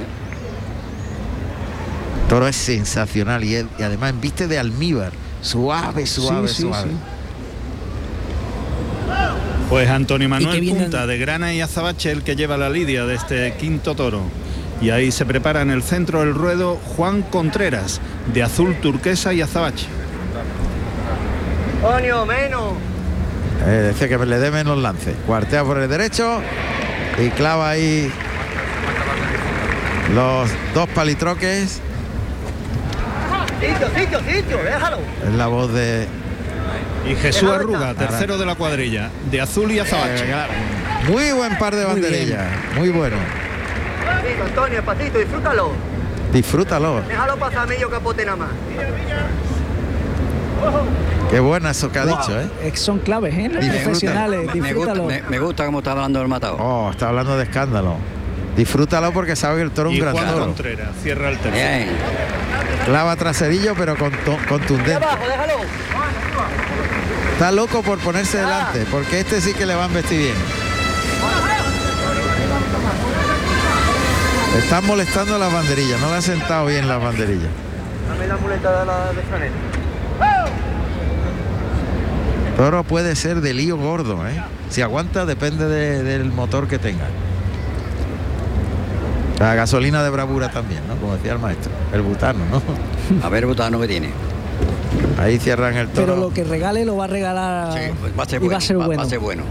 Toro es sensacional y, él- y además en viste de almíbar. Suave, suave,
Sí, sí,
suave.
sí.
Pues Antonio
Y
Manuel
que viene-
Punta de Grana y Azabache el que lleva la lidia de este quinto toro. Y ahí se prepara en el centro del ruedo Juan Contreras de azul turquesa y azabache.
Coño, menos.
Eh, decía que le dé menos lance. Cuartea por el derecho y clava ahí los dos palitroques.
Sitio, sitio, sitio, déjalo.
Es la voz de...
Y Jesús Arruga, tercero de la cuadrilla, de azul y azabache.
Muy buen par de
Muy
banderillas. Muy bueno.
Patito, Antonio, patito, disfrútalo.
Disfrútalo.
Déjalo pasar medio capote nada más.
Qué buena eso que ha dicho, ¿eh?
Es que son claves, ¿eh? Los
Disfruta.
profesionales,
Me gusta,
disfrútalo.
me, me gusta cómo está hablando el matador.
Oh, está hablando de escándalo. Disfrútalo porque sabe que el toro es
Y
un gran
Juan
toro.
Contreras cierra el tercero.
Bien.
Clava traserillo, pero contu- contundente.
Abajo, déjalo.
Está loco por ponerse delante, porque este sí que le van a vestir bien. Le están molestando las banderillas, no le han sentado bien las banderillas.
Dame la muleta de la de franela.
Toro puede ser de lío gordo, ¿eh? Si aguanta depende de- del motor que tenga. La gasolina de bravura también, ¿no? Como decía el maestro. El butano, ¿no?
A ver el butano que tiene.
Ahí cierran el toro.
Pero lo que regale lo va a regalar
Sí, pues va a ser
y
bueno.
va a ser
va-
bueno.
va a ser bueno.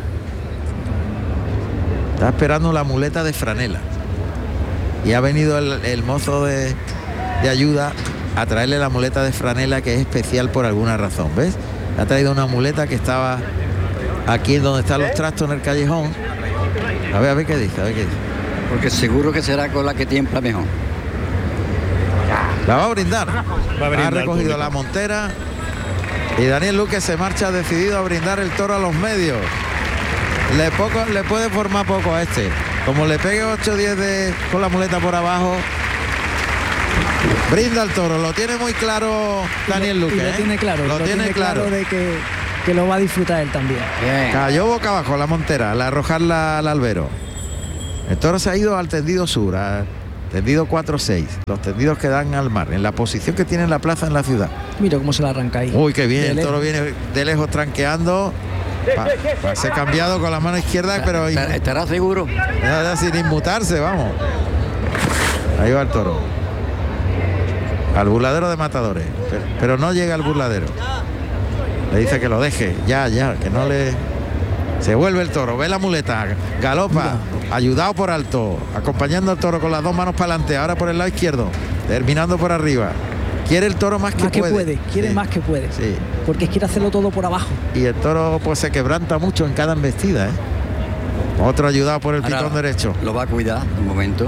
Está esperando la muleta de franela. Y ha venido el, el mozo de, de ayuda a traerle la muleta de franela, que es especial por alguna razón, ¿ves? Ha traído una muleta que estaba aquí donde están los trastos en el callejón. A ver, a ver qué dice, a ver qué dice.
Porque seguro que será con la que tiembla mejor.
La va a brindar.
Va a brindar
Ha
al
recogido
público.
la montera Y Daniel Luque se marcha decidido a brindar el toro a los medios. Le, poco, le puede formar poco a este. Como le pegue ocho o diez de, con la muleta por abajo, brinda el toro. Lo tiene muy claro Daniel Luque.
Y lo
¿eh?
tiene claro.
Lo,
lo
tiene,
tiene
claro.
claro de que, que lo va a disfrutar él también.
Bien.
Cayó boca abajo la montera al arrojarla al albero. El toro se ha ido al tendido sur, al tendido cuatro seis. Los tendidos que dan al mar, en la posición que tiene en la plaza en la ciudad.
Mira cómo se la arranca ahí.
Uy, qué bien.
De
El toro
lejos.
viene de lejos tranqueando. Pa, pa, se ha cambiado con la mano izquierda, pero
¿Estará seguro?
nada, sin inmutarse, vamos. Ahí va el toro. Al burladero de matadores. Pero, pero no llega al burladero. Le dice que lo deje. Ya, ya, que no le... Se vuelve el toro, ve la muleta, galopa, ayudado por alto, acompañando al toro con las dos manos para adelante, ahora por el lado izquierdo, terminando por arriba. Quiere el toro más que
Más que
puede.
puede, quiere
Sí,
más que puede.
sí.
Porque quiere hacerlo todo por abajo.
Y el toro pues se quebranta mucho en cada embestida, ¿eh? Otro ayudado por el
Ahora
pitón derecho.
Lo va a cuidar un momento.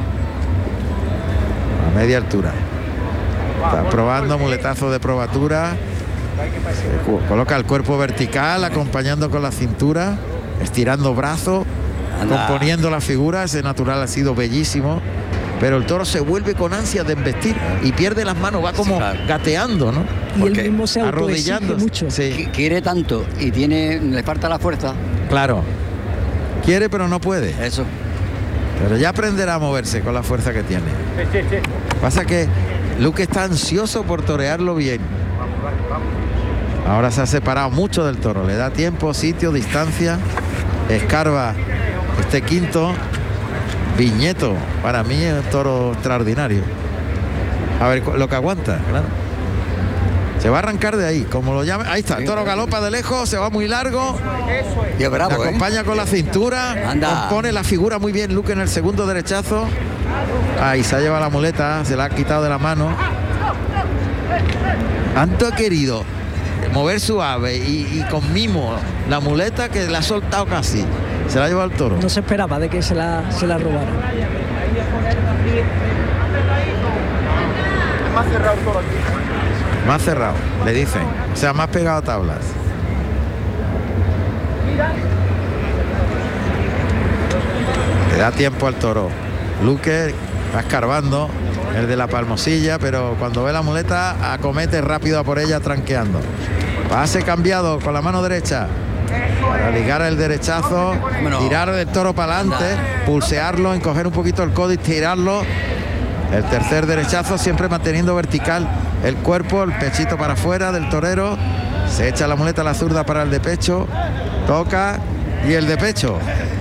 A media altura. Está probando muletazo de probatura. Se coloca el cuerpo vertical, acompañando con la cintura, estirando brazos,
Anda.
componiendo la figura. Ese natural ha sido bellísimo. Pero el toro se vuelve con ansias de embestir y pierde las manos, va como
Sí, claro.
gateando, ¿no?
Y
Porque
él mismo se autoexige
arrodillándose.
mucho.
Sí,
Qu- Quiere tanto y tiene, le falta la fuerza.
claro. Quiere pero no puede.
Eso.
Pero ya aprenderá a moverse con la fuerza que tiene. Pasa que Luque está ansioso por torearlo bien. Ahora se ha separado mucho del toro. Le da tiempo, sitio, distancia. Escarba este quinto. Viñeto, para mí es un toro extraordinario. A ver cu- lo que aguanta, claro. Se va a arrancar de ahí, como lo llame. Ahí está, el toro galopa de lejos, se va muy largo.
Y es bravo,
Le
¿eh?
acompaña con la cintura.
Anda.
Compone la figura muy bien Luque en el segundo derechazo. Ahí se ha llevado la muleta, se la ha quitado de la mano. Tanto ha querido mover suave y, y con mimo la muleta que la ha soltado casi. Se la ha llevado el toro.
No se esperaba de que se la, se la robara.
Más cerrado el toro aquí.
Más cerrado, le dicen. O sea, más pegado a tablas. Le da tiempo al toro. Luque va escarbando el de la palmosilla, pero cuando ve la muleta acomete rápido a por ella tranqueando. Pase cambiado con la mano derecha para ligar el derechazo,
Vámonos.
tirar del toro para adelante, pulsearlo, encoger un poquito el codo y tirarlo. El tercer derechazo siempre manteniendo vertical el cuerpo, el pechito para afuera del torero. Se echa la muleta a la zurda para el de pecho, toca y el de pecho.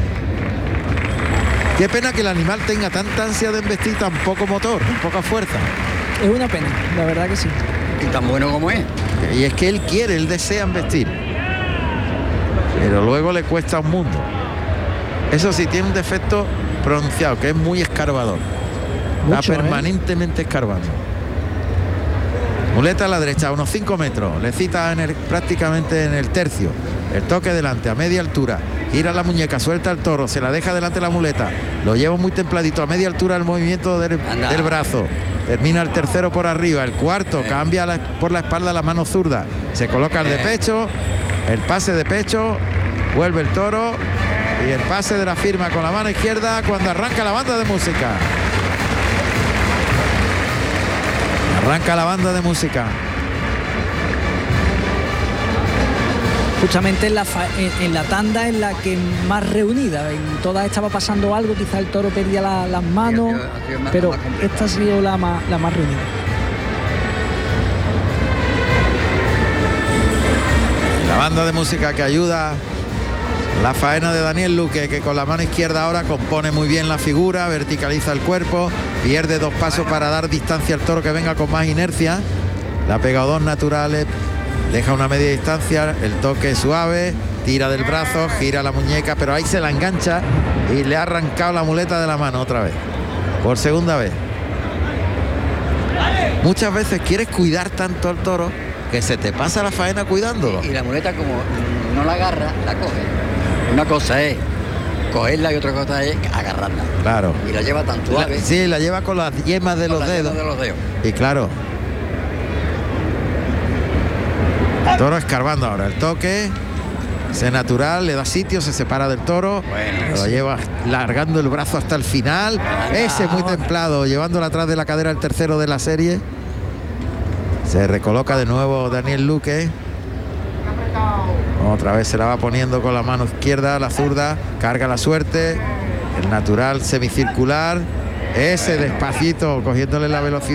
Qué pena que el animal tenga tanta ansia de embestir y tan poco motor, tan poca fuerza.
Es una pena, la verdad que sí.
Y tan bueno como es.
Y es que él quiere, él desea embestir. Pero luego le cuesta un mundo. Eso sí, tiene un defecto pronunciado, que es muy escarbador.
Mucho,
Está
¿eh?
permanentemente escarbando. Muleta a la derecha, a unos cinco metros. Le cita en el, prácticamente en el tercio. El toque delante, a media altura. Gira la muñeca, suelta el toro, se la deja delante la muleta. Lo lleva muy templadito, a media altura el movimiento del,
Anda.
del brazo. Termina el tercero por arriba. El cuarto
Eh.
cambia la- por la espalda la mano zurda. Se coloca el de
Eh.
pecho. El pase de pecho. Vuelve el toro. Y el pase de la firma con la mano izquierda cuando arranca la banda de música. Arranca la banda de música.
Justamente en la, fa- en, en la tanda en la que más reunida. En todas estaba pasando algo, quizá el toro perdía la- las manos,
Sí, ha sido- ha sido más-
pero
más compleja.
esta ha sido la más, la más reunida.
La banda de música que ayuda la faena de Daniel Luque, que con la mano izquierda ahora compone muy bien la figura, verticaliza el cuerpo, pierde dos pasos para dar distancia al toro que venga con más inercia. Le ha pegado dos naturales, deja una media distancia, el toque suave, tira del brazo, gira la muñeca, pero ahí se la engancha y le ha arrancado la muleta de la mano otra vez, por segunda vez. Muchas veces quieres cuidar tanto al toro que se te pasa la faena cuidándolo.
Y la muleta, como no la agarra, la coge. Una cosa es cogerla y otra cosa es agarrarla.
Claro.
Y la lleva tan
La-
suave.
sí, la lleva con las yemas de
con
los
la
dedos.
yema de los dedos.
Y claro, El toro escarbando ahora, el toque, ese natural, le da sitio, se separa del toro, bueno, lo lleva largando el brazo hasta el final, ese muy templado, llevándolo atrás de la cadera el tercero de la serie. Se recoloca de nuevo Daniel Luque. Otra vez se la va poniendo con la mano izquierda, la zurda, carga la suerte, el natural semicircular, ese despacito, cogiéndole la velocidad.